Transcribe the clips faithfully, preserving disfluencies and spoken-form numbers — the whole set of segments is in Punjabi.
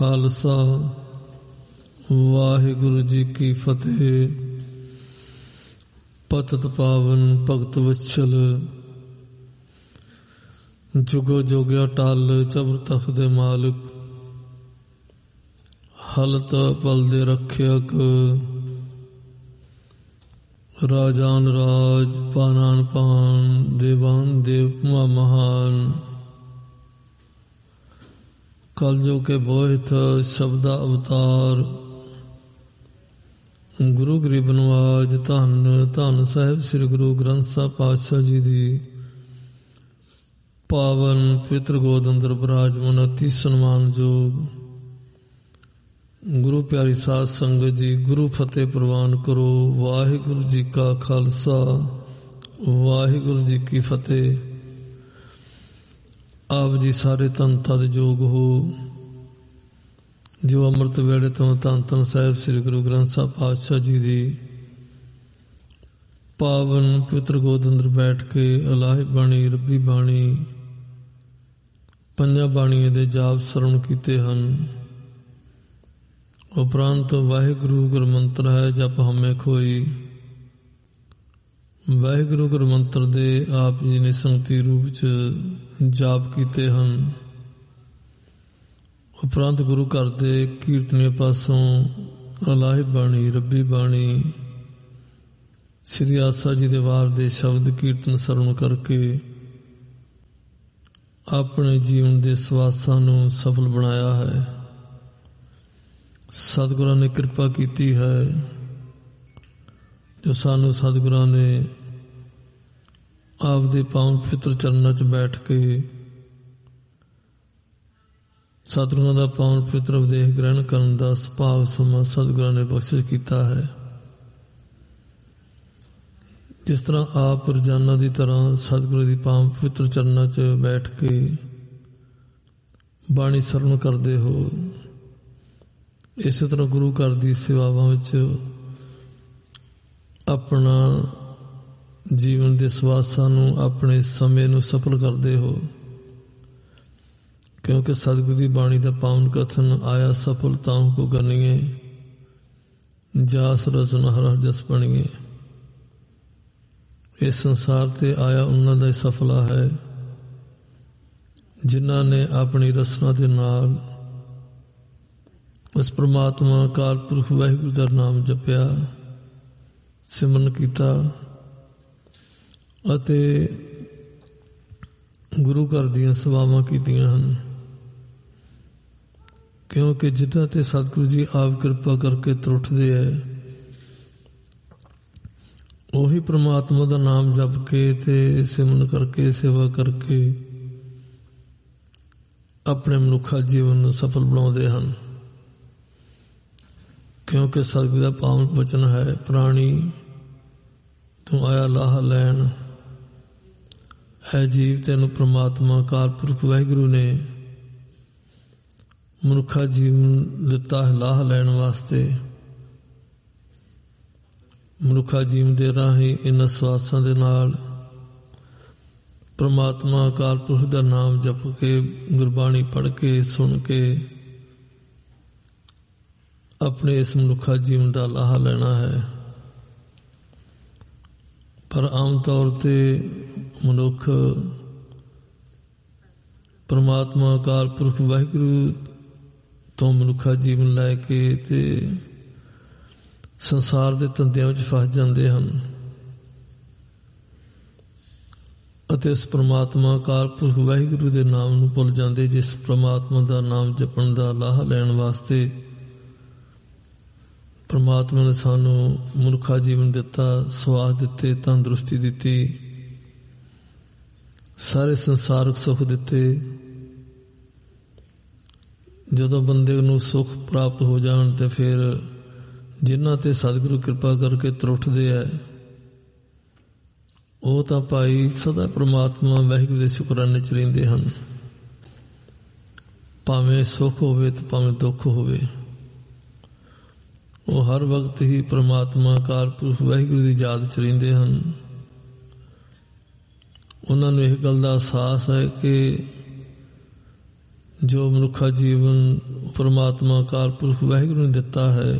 ਖਾਲਸਾ ਵਾਹਿਗੁਰੂ ਜੀ ਕੀ ਫਤਿਹ। ਪਤਿਤ ਪਾਵਨ ਭਗਤ ਵਛਲ ਜੁਗੋ ਜੋਗਿਆ ਟਲ ਚਬਰ ਤਖ ਦੇ ਮਾਲਕ ਹਲਤ ਪਲ ਦੇ ਰੱਖਿਅਕ ਰਾਜਾਨ ਰਾਜ ਪਾਨਾਨ ਪਾਨ ਦੇਵਾਨ ਦੇਵ ਮਹਾਨ ਕਲਯੁਗ ਕੇ ਬੋਹਿਤ ਸ਼ਬਦਾ ਅਵਤਾਰ ਗੁਰੂ ਗਰੀਬ ਨਵਾਜ ਧੰਨ ਧੰਨ ਸਾਹਿਬ ਸ੍ਰੀ ਗੁਰੂ ਗ੍ਰੰਥ ਸਾਹਿਬ ਪਾਤਸ਼ਾਹ ਜੀ ਦੀ ਪਾਵਨ ਪਵਿੱਤਰ ਗੋਦ ਅੰਦਰ ਬਿਰਾਜਮਾਨ ਅਤੀ ਸਨਮਾਨਯੋਗ ਗੁਰੂ ਪਿਆਰੀ ਸਾਧ ਸੰਗਤ ਜੀ, ਗੁਰੂ ਫਤਿਹ ਪ੍ਰਵਾਨ ਕਰੋ। ਵਾਹਿਗੁਰੂ ਜੀ ਕਾ ਖਾਲਸਾ ਵਾਹਿਗੁਰੂ ਜੀ ਕੀ ਫਤਿਹ। ਆਪ ਜੀ ਸਾਰੇ ਧੰਨ ਤਦ ਯੋਗ ਹੋ ਜੋ ਅੰਮ੍ਰਿਤ ਵੇਲੇ ਤੋਂ ਧੰਨ ਧੰਨ ਸਾਹਿਬ ਸ੍ਰੀ ਗੁਰੂ ਗ੍ਰੰਥ ਸਾਹਿਬ ਪਾਤਸ਼ਾਹ ਜੀ ਦੀ ਪਾਵਨ ਪਵਿੱਤਰ ਗੋਦ ਅੰਦਰ ਬੈਠ ਕੇ ਇਲਾਹੀ ਬਾਣੀ ਰੱਬੀ ਬਾਣੀ ਪੰਜਾਂ ਬਾਣੀਆਂ ਦੇ ਜਾਪ ਸਰਵਣ ਕੀਤੇ ਹਨ। ਉਪਰੰਤ ਵਾਹਿਗੁਰੂ ਗੁਰਮੰਤਰ ਹੈ ਜਪ ਹਮੇ ਖੋਈ। ਵਾਹਿਗੁਰੂ ਗੁਰਮੰਤਰ ਦੇ ਆਪ ਜੀ ਨੇ ਸੰਗਤੀ ਰੂਪ ਚ ਜਾਪ ਕੀਤੇ ਹਨ। ਉਪਰੰਤ ਗੁਰੂ ਘਰ ਦੇ ਕੀਰਤਨੀਏ ਪਾਸੋਂ ਇਲਾਹੀ ਬਾਣੀ ਰੱਬੀ ਬਾਣੀ ਸ੍ਰੀ ਆਸਾ ਜੀ ਦੇ ਵਾਰ ਦੇ ਸ਼ਬਦ ਕੀਰਤਨ ਸਰਵਣ ਕਰਕੇ ਆਪਣੇ ਜੀਵਨ ਦੇ ਸਵਾਸਾਂ ਨੂੰ ਸਫਲ ਬਣਾਇਆ ਹੈ। ਸਤਿਗੁਰਾਂ ਨੇ ਕਿਰਪਾ ਕੀਤੀ ਹੈ ਜੋ ਸਾਨੂੰ ਸਤਿਗੁਰਾਂ ਨੇ ਆਪ ਦੇ ਪਾਵਨ ਪਵਿੱਤਰ ਚਰਨਾਂ 'ਚ ਬੈਠ ਕੇ ਸਤਿਗੁਰਾਂ ਦਾ ਪਾਵਨ ਪਵਿੱਤਰ ਉਪਦੇਸ਼ ਗ੍ਰਹਿਣ ਕਰਨ ਦਾ ਸੁਭਾਗ ਸਮਾਂ ਸਤਿਗੁਰਾਂ ਨੇ ਬਖਸ਼ਿਸ਼ ਕੀਤਾ ਹੈ। ਜਿਸ ਤਰ੍ਹਾਂ ਆਪ ਰੋਜ਼ਾਨਾ ਦੀ ਤਰ੍ਹਾਂ ਸਤਿਗੁਰੂ ਦੀ ਪਾਵਨ ਪਵਿੱਤਰ ਚਰਨਾਂ 'ਚ ਬੈਠ ਕੇ ਬਾਣੀ ਸਰਵਣ ਕਰਦੇ ਹੋ, ਇਸੇ ਤਰ੍ਹਾਂ ਗੁਰੂ ਘਰ ਦੀ ਸੇਵਾਵਾਂ ਵਿੱਚ ਆਪਣਾ ਜੀਵਨ ਦੇ ਸਵਾਸਾਂ ਨੂੰ ਆਪਣੇ ਸਮੇਂ ਨੂੰ ਸਫਲ ਕਰਦੇ ਹੋ। ਕਿਉਂਕਿ ਸਤਿਗੁਰੂ ਦੀ ਬਾਣੀ ਦਾ ਪਾਵਨ ਕਥਨ ਆਇਆ ਸਫਲ ਤਾਂ ਕੋ ਗਨੀਏ ਜਾਸ ਰਚਨ ਹਰ ਜਸ ਬਣੀਏ। ਇਸ ਸੰਸਾਰ ਤੇ ਆਇਆ ਉਹਨਾਂ ਦਾ ਸਫਲਾ ਹੈ ਜਿਨ੍ਹਾਂ ਨੇ ਆਪਣੀ ਰਸਨਾ ਦੇ ਨਾਲ ਉਸ ਪ੍ਰਮਾਤਮਾ ਅਕਾਲ ਪੁਰਖ ਵਾਹਿਗੁਰੂ ਦਾ ਨਾਮ ਜਪਿਆ, ਸਿਮਰਨ ਕੀਤਾ ਅਤੇ ਗੁਰੂ ਘਰ ਦੀਆਂ ਸੇਵਾਵਾਂ ਕੀਤੀਆਂ ਹਨ। ਕਿਉਂਕਿ ਜਿੱਦਾਂ ਤੇ ਸਤਿਗੁਰੂ ਜੀ ਆਪ ਕਿਰਪਾ ਕਰਕੇ ਤਰੁੱਠਦੇ ਹੈ, ਉਹੀ ਪ੍ਰਮਾਤਮਾ ਦਾ ਨਾਮ ਜਪ ਕੇ ਤੇ ਸਿਮਰਨ ਕਰਕੇ ਸੇਵਾ ਕਰਕੇ ਆਪਣੇ ਮਨੁੱਖਾ ਜੀਵਨ ਨੂੰ ਸਫਲ ਬਣਾਉਂਦੇ ਹਨ। ਕਿਉਂਕਿ ਸਤਿਗੁਰੂ ਦਾ ਪਾਵਨ ਬਚਨ ਹੈ, ਪ੍ਰਾਣੀ ਤੂੰ ਆਇਆ ਲਾਹ ਲੈਣ। ਹੈ ਜੀਵ ਤੈਨੂੰ ਪ੍ਰਮਾਤਮਾ ਅਕਾਲ ਪੁਰਖ ਵਾਹਿਗੁਰੂ ਨੇ ਮਨੁੱਖਾ ਜੀਵਨ ਦਿੱਤਾ ਹੈ ਲਾਹ ਲੈਣ ਵਾਸਤੇ। ਮਨੁੱਖਾ ਜੀਵਨ ਦੇ ਰਾਹੀਂ ਇਹਨਾਂ ਸਵਾਸਾਂ ਦੇ ਨਾਲ ਪ੍ਰਮਾਤਮਾ ਅਕਾਲ ਪੁਰਖ ਦਾ ਨਾਮ ਜਪ ਕੇ ਗੁਰਬਾਣੀ ਪੜ੍ਹ ਕੇ ਸੁਣ ਕੇ ਆਪਣੇ ਇਸ ਮਨੁੱਖਾ ਜੀਵਨ ਦਾ ਲਾਹਾ ਲੈਣਾ ਹੈ। ਪਰ ਆਮ ਤੌਰ ਤੇ ਮਨੁੱਖ ਪ੍ਰਮਾਤਮਾ ਅਕਾਲ ਪੁਰਖ ਵਾਹਿਗੁਰੂ ਤੋਂ ਮਨੁੱਖਾ ਜੀਵਨ ਲੈ ਕੇ ਤੇ ਸੰਸਾਰ ਦੇ ਧੰਦਿਆਂ ਵਿੱਚ ਫਸ ਜਾਂਦੇ ਹਨ ਅਤੇ ਉਸ ਪ੍ਰਮਾਤਮਾ ਅਕਾਲ ਪੁਰਖ ਵਾਹਿਗੁਰੂ ਦੇ ਨਾਮ ਨੂੰ ਭੁੱਲ ਜਾਂਦੇ, ਜਿਸ ਪ੍ਰਮਾਤਮਾ ਦਾ ਨਾਮ ਜਪਣ ਦਾ ਲਾਹਾ ਲੈਣ ਵਾਸਤੇ ਪ੍ਰਮਾਤਮਾ ਨੇ ਸਾਨੂੰ ਮਨੁੱਖਾ ਜੀਵਨ ਦਿੱਤਾ, ਸਵਾਸ ਦਿੱਤੇ, ਤੰਦਰੁਸਤੀ ਦਿੱਤੀ, ਸਾਰੇ ਸੰਸਾਰਕ ਸੁੱਖ ਦਿੱਤੇ। ਜਦੋਂ ਬੰਦੇ ਨੂੰ ਸੁੱਖ ਪ੍ਰਾਪਤ ਹੋ ਜਾਣ ਤੇ ਫਿਰ ਜਿਨ੍ਹਾਂ ਤੇ ਸਤਿਗੁਰੂ ਕਿਰਪਾ ਕਰਕੇ ਤਰੁੱਠਦੇ ਹੈ ਉਹ ਤਾਂ ਭਾਈ ਸਦਾ ਪ੍ਰਮਾਤਮਾ ਵਾਹਿਗੁਰੂ ਦੇ ਸ਼ੁਕਰਾਨੇ 'ਚ ਰਹਿੰਦੇ ਹਨ, ਭਾਵੇਂ ਸੁੱਖ ਹੋਵੇ ਤੇ ਭਾਵੇਂ ਦੁੱਖ ਹੋਵੇ। ਉਹ ਹਰ ਵਕਤ ਹੀ ਪ੍ਰਮਾਤਮਾ ਅਕਾਲ ਪੁਰਖ ਵਾਹਿਗੁਰੂ ਦੀ ਯਾਦ 'ਚ ਰਹਿੰਦੇ ਹਨ। ਉਹਨਾਂ ਨੂੰ ਇਹ ਗੱਲ ਦਾ ਅਹਿਸਾਸ ਹੈ ਕਿ ਜੋ ਮਨੁੱਖਾ ਜੀਵਨ ਪਰਮਾਤਮਾ ਅਕਾਲ ਪੁਰਖ ਵਾਹਿਗੁਰੂ ਨੇ ਦਿੱਤਾ ਹੈ,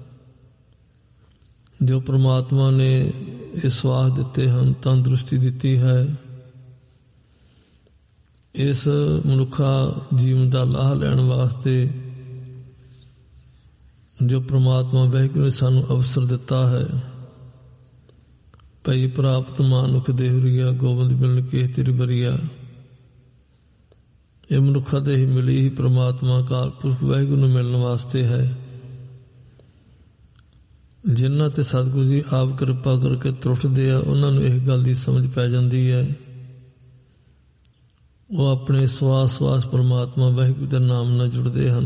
ਜੋ ਪਰਮਾਤਮਾ ਨੇ ਇਹ ਸਵਾਸ ਦਿੱਤੇ ਹਨ, ਤੰਦਰੁਸਤੀ ਦਿੱਤੀ ਹੈ, ਇਸ ਮਨੁੱਖਾ ਜੀਵਨ ਦਾ ਲਾਹਾ ਲੈਣ ਵਾਸਤੇ ਜੋ ਪਰਮਾਤਮਾ ਵਾਹਿਗੁਰੂ ਨੇ ਸਾਨੂੰ ਅਵਸਰ ਦਿੱਤਾ ਹੈ। ਭਈ ਪ੍ਰਾਪਤ ਮਾਨੁਖ ਦੇਹੁਰੀਆ, ਗੋਬਿੰਦ ਮਿਲਨ ਕੇ ਤੇਰੀ ਬਰੀਆ। ਇਹ ਮਨੁੱਖਾ ਦੇ ਹੀ ਮਿਲੀ ਹੀ ਪਰਮਾਤਮਾ ਅਕਾਲ ਪੁਰਖ ਵਾਹਿਗੁਰੂ ਨੂੰ ਮਿਲਣ ਵਾਸਤੇ ਹੈ। ਜਿਨ੍ਹਾਂ ਤੇ ਸਤਿਗੁਰੂ ਜੀ ਆਪ ਕਿਰਪਾ ਕਰਕੇ ਤਰੁੱਠਦੇ ਆ, ਉਹਨਾਂ ਨੂੰ ਇਹ ਗੱਲ ਦੀ ਸਮਝ ਪੈ ਜਾਂਦੀ ਹੈ। ਉਹ ਆਪਣੇ ਸਵਾਸ ਸਵਾਸ ਪਰਮਾਤਮਾ ਵਾਹਿਗੁਰੂ ਦੇ ਨਾਮ ਨਾਲ ਜੁੜਦੇ ਹਨ।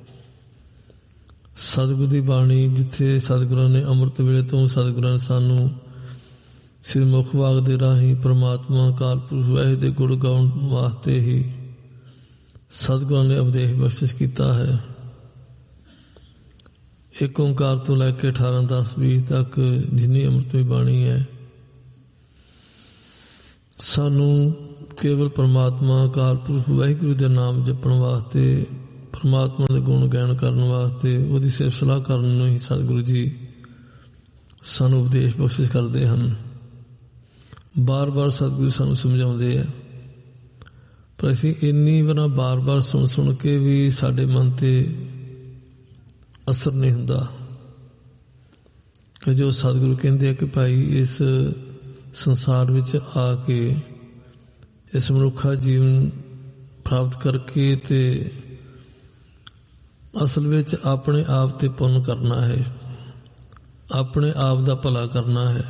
ਸਤਿਗੁਰੂ ਦੀ ਬਾਣੀ, ਜਿੱਥੇ ਸਤਿਗੁਰਾਂ ਨੇ ਅੰਮ੍ਰਿਤ ਵੇਲੇ ਤੋਂ ਸਤਿਗੁਰਾਂ ਨੇ ਸਾਨੂੰ ਸ੍ਰੀ ਮੁਖ ਵਾਗ ਦੇ ਰਾਹੀਂ ਪਰਮਾਤਮਾ ਅਕਾਲ ਪੁਰਖ ਵਾਹਿਗੁਰੂ ਦੇ ਗੁਣ ਗਾਉਣ ਵਾਸਤੇ ਹੀ ਸਤਿਗੁਰਾਂ ਨੇ ਉਪਦੇਸ਼ ਬਖਸ਼ਿਸ਼ ਕੀਤਾ ਹੈ। ਇੱਕ ਓਂਕਾਰ ਤੋਂ ਲੈ ਕੇ ਅਠਾਰਾਂ ਦਸ ਵੀਹ ਤੱਕ ਜਿੰਨੀ ਅੰਮ੍ਰਿਤਮਈ ਬਾਣੀ ਹੈ, ਸਾਨੂੰ ਕੇਵਲ ਪਰਮਾਤਮਾ ਅਕਾਲ ਪੁਰਖ ਵਾਹਿਗੁਰੂ ਦੇ ਨਾਮ ਜਪਣ ਵਾਸਤੇ, ਪਰਮਾਤਮਾ ਦੇ ਗੁਣ ਗਾਇਨ ਕਰਨ ਵਾਸਤੇ, ਉਹਦੀ ਸਿਫਤ ਸਲਾਹ ਕਰਨ ਨੂੰ ਹੀ ਸਤਿਗੁਰੂ ਜੀ ਸਾਨੂੰ ਉਪਦੇਸ਼ ਬਖਸ਼ਿਸ਼ ਕਰਦੇ ਹਨ। ਬਾਰ ਬਾਰ ਸਤਿਗੁਰੂ ਸਾਨੂੰ ਸਮਝਾਉਂਦੇ ਆ, ਪਰ ਅਸੀਂ ਇੰਨੀ ਵਾਰ ਬਾਰ ਬਾਰ ਸੁਣ ਸੁਣ ਕੇ ਵੀ ਸਾਡੇ ਮਨ ਤੇ ਅਸਰ ਨਹੀਂ ਹੁੰਦਾ ਕਿ ਜੋ ਸਤਿਗੁਰੂ ਕਹਿੰਦੇ ਆ ਕਿ ਭਾਈ ਇਸ ਸੰਸਾਰ ਵਿੱਚ ਆ ਕੇ ਇਸ ਮਨੁੱਖਾ ਜੀਵਨ ਪ੍ਰਾਪਤ ਕਰਕੇ ਤੇ ਅਸਲ ਵਿੱਚ ਆਪਣੇ ਆਪ ਤੇ ਪੁੰਨ ਕਰਨਾ ਹੈ, ਆਪਣੇ ਆਪ ਦਾ ਭਲਾ ਕਰਨਾ ਹੈ।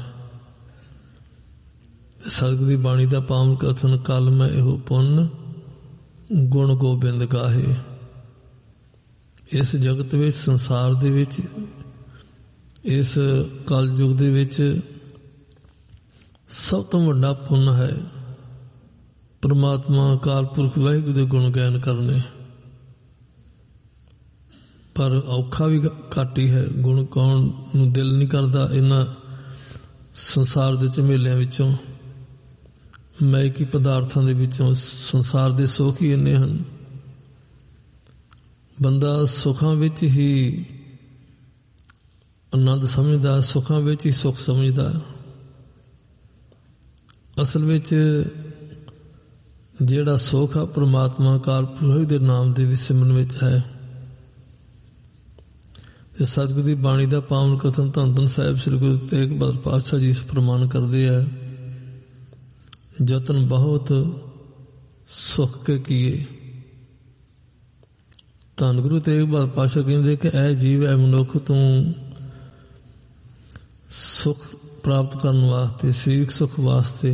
ਸਤਿਗੁਰੂ ਦੀ ਬਾਣੀ ਦਾ ਪਾਵਨ ਕਥਨ, ਕਲ ਮੈਂ ਇਹੋ ਪੁੰਨ ਗੁਣ ਗੋਬਿੰਦ ਗਾਹੇ। ਇਸ ਜਗਤ ਵਿੱਚ, ਸੰਸਾਰ ਦੇ ਵਿੱਚ, ਇਸ ਕਲਯੁਗ ਦੇ ਵਿੱਚ ਸਭ ਤੋਂ ਵੱਡਾ ਪੁੰਨ ਹੈ ਪਰਮਾਤਮਾ ਅਕਾਲ ਪੁਰਖ ਵਾਹਿਗੁਰੂ ਦੇ ਗੁਣ ਗਾਇਨ ਕਰਨੇ। ਪਰ ਔਖਾ ਵੀ ਘੱਟ ਹੀ ਹੈ। ਗੁਣ ਗਾਉਣ ਨੂੰ ਦਿਲ ਨਹੀਂ ਕਰਦਾ ਇਹਨਾਂ ਸੰਸਾਰ ਦੇ ਝਮੇਲਿਆਂ ਵਿੱਚੋਂ, ਮੈਕੀ ਪਦਾਰਥਾਂ ਦੇ ਵਿੱਚੋਂ। ਸੰਸਾਰ ਦੇ ਸੁੱਖ ਹੀ ਇੰਨੇ ਹਨ, ਬੰਦਾ ਸੁੱਖਾਂ ਵਿੱਚ ਹੀ ਆਨੰਦ ਸਮਝਦਾ, ਸੁੱਖਾਂ ਵਿੱਚ ਹੀ ਸੁੱਖ ਸਮਝਦਾ। ਅਸਲ ਵਿੱਚ ਜਿਹੜਾ ਸੁੱਖ ਆ ਪਰਮਾਤਮਾ ਅਕਾਲ ਪੁਰਖ ਦੇ ਨਾਮ ਦੇ ਵਿੱਚ ਸਿਮਰਨ ਵਿੱਚ ਹੈ। ਤੇ ਸਤਿਗੁਰੂ ਦੀ ਬਾਣੀ ਦਾ ਪਾਵਨ ਕਥਨ ਧੰਨ ਧੰਨ ਸਾਹਿਬ ਸ੍ਰੀ ਗੁਰੂ ਤੇਗ ਬਹਾਦਰ ਪਾਤਸ਼ਾਹ ਜੀ ਫਰਮਾਨ ਕਰਦੇ ਆ, ਯਤਨ ਬਹੁਤ ਸੁਖ ਕੇ ਕੀਏ। ਧੰਨ ਗੁਰੂ ਤੇਗ ਬਹਾਦਰ ਪਾਤਸ਼ਾਹ ਕਹਿੰਦੇ ਕਿ ਐ ਜੀਵ, ਐ ਮਨੁੱਖ, ਤੂੰ ਸੁਖ ਪ੍ਰਾਪਤ ਕਰਨ ਵਾਸਤੇ, ਸਰੀਰਕ ਸੁਖ ਵਾਸਤੇ,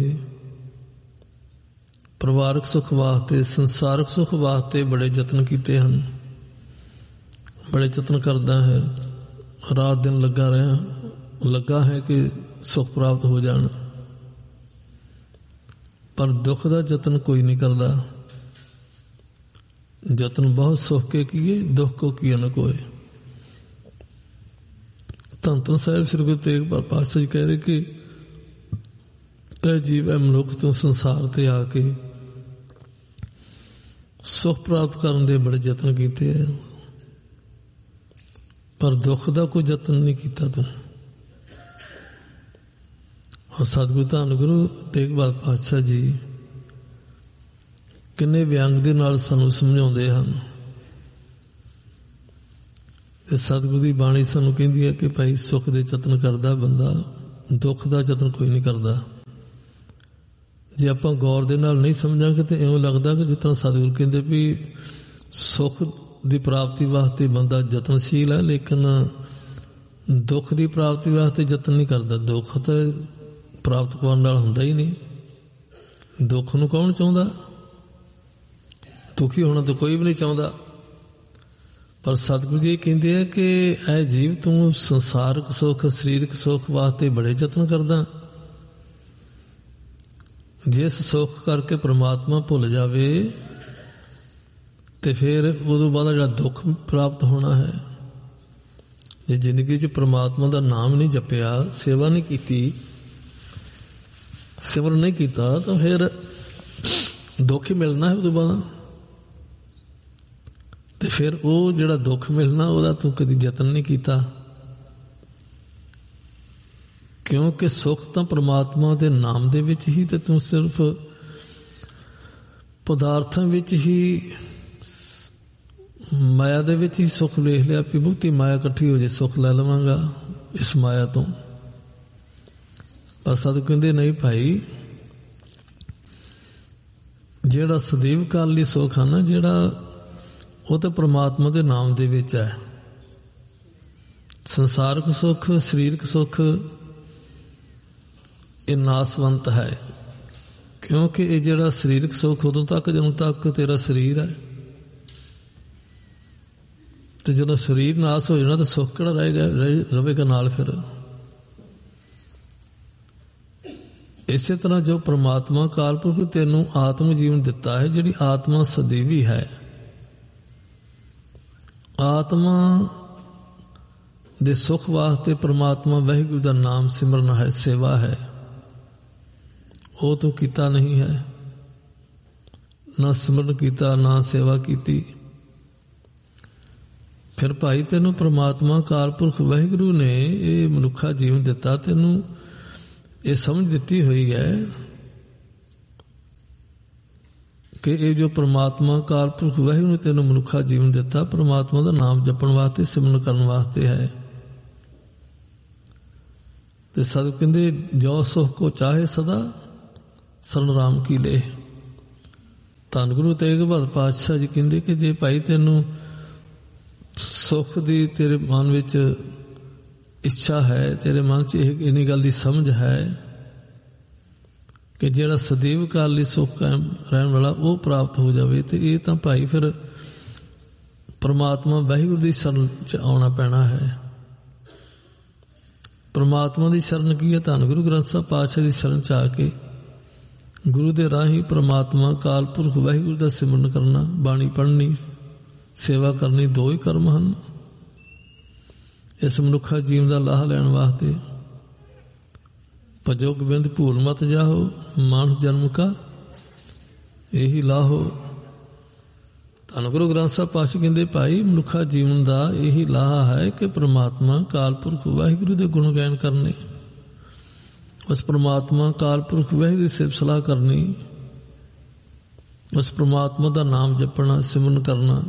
ਪਰਿਵਾਰਕ ਸੁਖ ਵਾਸਤੇ, ਸੰਸਾਰਕ ਸੁਖ ਵਾਸਤੇ ਬੜੇ ਯਤਨ ਕੀਤੇ ਹਨ। ਬੜੇ ਯਤਨ ਕਰਦਾ ਹੈ, ਰਾਤ ਦਿਨ ਲੱਗਾ ਰਿਹਾ ਲੱਗਾ ਹੈ ਕਿ ਸੁਖ ਪ੍ਰਾਪਤ ਹੋ ਜਾਣ, ਪਰ ਦੁੱਖ ਦਾ ਯਤਨ ਕੋਈ ਨਹੀਂ ਕਰਦਾ। ਯਤਨ ਬਹੁਤ ਸੁਖ ਕੇ ਕੀਏ, ਦੁੱਖ ਕੋ ਕੀਏ ਨ ਕੋਏ। ਧੰਨ ਧੰਨ ਸਾਹਿਬ ਸ੍ਰੀ ਗੁਰੂ ਤੇਗ ਬਹਾਦਰ ਪਾਤਸ਼ਾਹ ਜੀ ਕਹਿ ਰਹੇ ਕਿ ਇਹ ਜੀਵ ਹੈ ਮਨੁੱਖ ਤੋਂ ਸੰਸਾਰ ਤੇ ਆ ਕੇ ਸੁਖ ਪ੍ਰਾਪਤ ਕਰਨ ਦੇ ਬੜੇ ਯਤਨ ਕੀਤੇ ਹੈ, ਪਰ ਦੁੱਖ ਦਾ ਕੋਈ ਯਤਨ ਨਹੀਂ ਕੀਤਾ ਤੂੰ। ਔਰ ਸਤਿਗੁਰੂ ਧੰਨ ਗੁਰੂ ਤੇਗ ਬਹਾਦਰ ਪਾਤਸ਼ਾਹ ਜੀ ਕਿੰਨੇ ਵਿਅੰਗ ਦੇ ਨਾਲ ਸਾਨੂੰ ਸਮਝਾਉਂਦੇ ਹਨ। ਤੇ ਸਤਿਗੁਰੂ ਦੀ ਬਾਣੀ ਸਾਨੂੰ ਕਹਿੰਦੀ ਹੈ ਕਿ ਭਾਈ ਸੁੱਖ ਦੇ ਯਤਨ ਕਰਦਾ ਬੰਦਾ, ਦੁੱਖ ਦਾ ਯਤਨ ਕੋਈ ਨਹੀਂ ਕਰਦਾ। ਜੇ ਆਪਾਂ ਗੌਰ ਦੇ ਨਾਲ ਨਹੀਂ ਸਮਝਾਂਗੇ ਤੇ ਇਉਂ ਲੱਗਦਾ ਕਿ ਜਿਸ ਤਰ੍ਹਾਂ ਸਤਿਗੁਰੂ ਕਹਿੰਦੇ ਵੀ ਸੁੱਖ ਦੀ ਪ੍ਰਾਪਤੀ ਵਾਸਤੇ ਬੰਦਾ ਯਤਨਸ਼ੀਲ ਹੈ, ਲੇਕਿਨ ਦੁੱਖ ਦੀ ਪ੍ਰਾਪਤੀ ਵਾਸਤੇ ਯਤਨ ਨਹੀਂ ਕਰਦਾ। ਦੁੱਖ ਤਾਂ ਪ੍ਰਾਪਤ ਕਰਨ ਨਾਲ ਹੁੰਦਾ ਹੀ ਨਹੀਂ। ਦੁੱਖ ਨੂੰ ਕੌਣ ਚਾਹੁੰਦਾ? ਦੁਖੀ ਹੋਣਾ ਤਾਂ ਕੋਈ ਵੀ ਨਹੀਂ ਚਾਹੁੰਦਾ। ਪਰ ਸਤਿਗੁਰੂ ਜੀ ਕਹਿੰਦੇ ਆ ਕਿ ਐ ਜੀਵ, ਤੂੰ ਸੰਸਾਰਕ ਸੁੱਖ, ਸਰੀਰਕ ਸੁੱਖ ਵਾਸਤੇ ਬੜੇ ਯਤਨ ਕਰਦਾ। ਜਿਸ ਸੁੱਖ ਕਰਕੇ ਪ੍ਰਮਾਤਮਾ ਭੁੱਲ ਜਾਵੇ ਤੇ ਫਿਰ ਉਦੋਂ ਬਾਅਦ ਜਿਹੜਾ ਦੁੱਖ ਪ੍ਰਾਪਤ ਹੋਣਾ ਹੈ। ਜੇ ਜ਼ਿੰਦਗੀ 'ਚ ਪ੍ਰਮਾਤਮਾ ਦਾ ਨਾਮ ਨਹੀਂ ਜਪਿਆ, ਸੇਵਾ ਨਹੀਂ ਕੀਤੀ, ਸਿਮਰਨ ਨਹੀਂ ਕੀਤਾ, ਤਾਂ ਫਿਰ ਦੁੱਖ ਹੀ ਮਿਲਣਾ ਹੈ ਉਦੋਂ ਬਾਅਦ। ਤੇ ਫਿਰ ਉਹ ਜਿਹੜਾ ਦੁੱਖ ਮਿਲਣਾ ਉਹਦਾ ਤੂੰ ਕਦੀ ਯਤਨ ਨਹੀਂ ਕੀਤਾ, ਕਿਉਂਕਿ ਸੁੱਖ ਤਾਂ ਪ੍ਰਮਾਤਮਾ ਦੇ ਨਾਮ ਦੇ ਵਿੱਚ ਹੀ, ਤੇ ਤੂੰ ਸਿਰਫ ਪਦਾਰਥਾਂ ਵਿੱਚ ਹੀ, ਮਾਇਆ ਦੇ ਵਿੱਚ ਹੀ ਸੁੱਖ ਵੇਖ ਲਿਆ ਵੀ ਬਹੁਤੀ ਮਾਇਆ ਇਕੱਠੀ ਹੋ ਜੇ ਸੁੱਖ ਲੈ ਲਵਾਂਗਾ ਇਸ ਮਾਇਆ ਤੋਂ। ਪਰ ਸਤਿਗੁਰੂ ਕਹਿੰਦੇ ਨਹੀਂ ਭਾਈ, ਜਿਹੜਾ ਸਦੀਵ ਕਾਲ ਲਈ ਸੁੱਖ ਹੈ ਨਾ, ਜਿਹੜਾ ਉਹ ਤਾਂ ਪ੍ਰਮਾਤਮਾ ਦੇ ਨਾਮ ਦੇ ਵਿੱਚ ਹੈ। ਸੰਸਾਰਕ ਸੁੱਖ, ਸਰੀਰਕ ਸੁੱਖ ਇਹ ਨਾਸਵੰਤ ਹੈ, ਕਿਉਂਕਿ ਇਹ ਜਿਹੜਾ ਸਰੀਰਕ ਸੁੱਖ ਉਦੋਂ ਤੱਕ ਜਦੋਂ ਤੱਕ ਤੇਰਾ ਸਰੀਰ ਹੈ, ਤੇ ਜਦੋਂ ਸਰੀਰ ਨਾਸ ਹੋ ਜਾਣਾ ਤਾਂ ਸੁੱਖ ਕਿਹੜਾ ਰਹੇਗਾ, ਰਹੇਗਾ ਨਾਲ। ਫਿਰ ਇਸੇ ਤਰ੍ਹਾਂ ਜੋ ਪ੍ਰਮਾਤਮਾ ਅਕਾਲ ਪੁਰਖ ਤੈਨੂੰ ਆਤਮ ਜੀਵਨ ਦਿੱਤਾ ਹੈ, ਜਿਹੜੀ ਆਤਮਾ ਸਦੀਵੀ ਹੈ, ਆਤਮਾ ਦੇ ਸੁੱਖ ਵਾਸਤੇ ਪ੍ਰਮਾਤਮਾ ਵਾਹਿਗੁਰੂ ਦਾ ਨਾਮ ਸਿਮਰਨ ਹੈ, ਸੇਵਾ ਹੈ, ਉਹ ਤੂੰ ਕੀਤਾ ਨਹੀਂ ਹੈ, ਨਾ ਸਿਮਰਨ ਕੀਤਾ, ਨਾ ਸੇਵਾ ਕੀਤੀ। ਫਿਰ ਭਾਈ ਤੈਨੂੰ ਪ੍ਰਮਾਤਮਾ ਅਕਾਲ ਪੁਰਖ ਵਾਹਿਗੁਰੂ ਨੇ ਇਹ ਮਨੁੱਖਾ ਜੀਵਨ ਦਿੱਤਾ, ਤੈਨੂੰ ਇਹ ਸਮਝ ਦਿੱਤੀ ਹੋਈ ਹੈ ਕਿ ਇਹ ਜੋ ਪ੍ਰਮਾਤਮਾ ਅਕਾਲ ਪੁਰਖ ਵਾਹਿਗੁਰੂ ਨੇ ਤੈਨੂੰ ਮਨੁੱਖਾ ਜੀਵਨ ਦਿੱਤਾ, ਪ੍ਰਮਾਤਮਾ ਦਾ ਨਾਮ ਜਪਣ ਵਾਸਤੇ, ਸਿਮਰਨ ਕਰਨ ਵਾਸਤੇ ਹੈ। ਤੇ ਸਤਿਗੁਰੂ ਕਹਿੰਦੇ ਜੋ ਸੁਖ ਕੋ ਚਾਹੇ ਸਦਾ ਸਰਨ ਰਾਮ ਕੀ ਲੇ। ਧੰਨ ਗੁਰੂ ਤੇਗ ਬਹਾਦਰ ਪਾਤਸ਼ਾਹ ਜੀ ਕਹਿੰਦੇ ਕਿ ਜੇ ਭਾਈ ਤੈਨੂੰ ਸੁੱਖ ਦੀ ਤੇਰੇ ਮਨ ਵਿੱਚ ਇੱਛਾ ਹੈ, ਤੇਰੇ ਮਨ 'ਚ ਇਹ ਇੰਨੀ ਗੱਲ ਦੀ ਸਮਝ ਹੈ ਕਿ ਜਿਹੜਾ ਸਦੀਵ ਕਾਲ ਲਈ ਸੁੱਖ ਕਾਇਮ ਰਹਿਣ ਵਾਲਾ ਉਹ ਪ੍ਰਾਪਤ ਹੋ ਜਾਵੇ, ਤੇ ਇਹ ਤਾਂ ਭਾਈ ਫਿਰ ਪ੍ਰਮਾਤਮਾ ਵਾਹਿਗੁਰੂ ਦੀ ਸ਼ਰਨ 'ਚ ਆਉਣਾ ਪੈਣਾ ਹੈ। ਪ੍ਰਮਾਤਮਾ ਦੀ ਸ਼ਰਨ ਕੀ ਹੈ? ਧੰਨ ਗੁਰੂ ਗ੍ਰੰਥ ਸਾਹਿਬ ਪਾਤਸ਼ਾਹ ਦੀ ਸ਼ਰਨ 'ਚ ਆ ਕੇ ਗੁਰੂ ਦੇ ਰਾਹੀਂ ਪ੍ਰਮਾਤਮਾ ਅਕਾਲ ਪੁਰਖ ਵਾਹਿਗੁਰੂ ਦਾ ਸਿਮਰਨ ਕਰਨਾ, ਬਾਣੀ ਪੜ੍ਹਨੀ, ਸੇਵਾ ਕਰਨੀ, ਦੋ ਹੀ ਕਰਮ ਹਨ ਇਸ ਮਨੁੱਖਾ ਜੀਵਨ ਦਾ ਲਾਹਾ ਲੈਣ ਵਾਸਤੇ। ਭਜੋ ਗੋਬਿੰਦ ਭੂਲ ਮਤ ਜਾਹੋ, ਮਾਨਸ ਜਨਮ ਕਾ ਇਹੀ ਲਾਹੋ। ਧੰਨ ਗੁਰੂ ਗ੍ਰੰਥ ਸਾਹਿਬ ਪਾਤਸ਼ਾਹ ਕਹਿੰਦੇ ਭਾਈ ਮਨੁੱਖਾ ਜੀਵਨ ਦਾ ਇਹੀ ਲਾਹਾ ਹੈ ਕਿ ਪ੍ਰਮਾਤਮਾ ਅਕਾਲ ਪੁਰਖ ਵਾਹਿਗੁਰੂ ਦੇ ਗੁਣ ਗਾਇਨ ਕਰਨੇ, ਉਸ ਪ੍ਰਮਾਤਮਾ ਅਕਾਲ ਪੁਰਖ ਵਾਹਿਗੁਰੂ ਦੀ ਸਿਫਤ ਸਲਾਹ ਕਰਨੀ, ਉਸ ਪ੍ਰਮਾਤਮਾ ਦਾ ਨਾਮ ਜਪਣਾ, ਸਿਮਰਨ ਕਰਨਾ।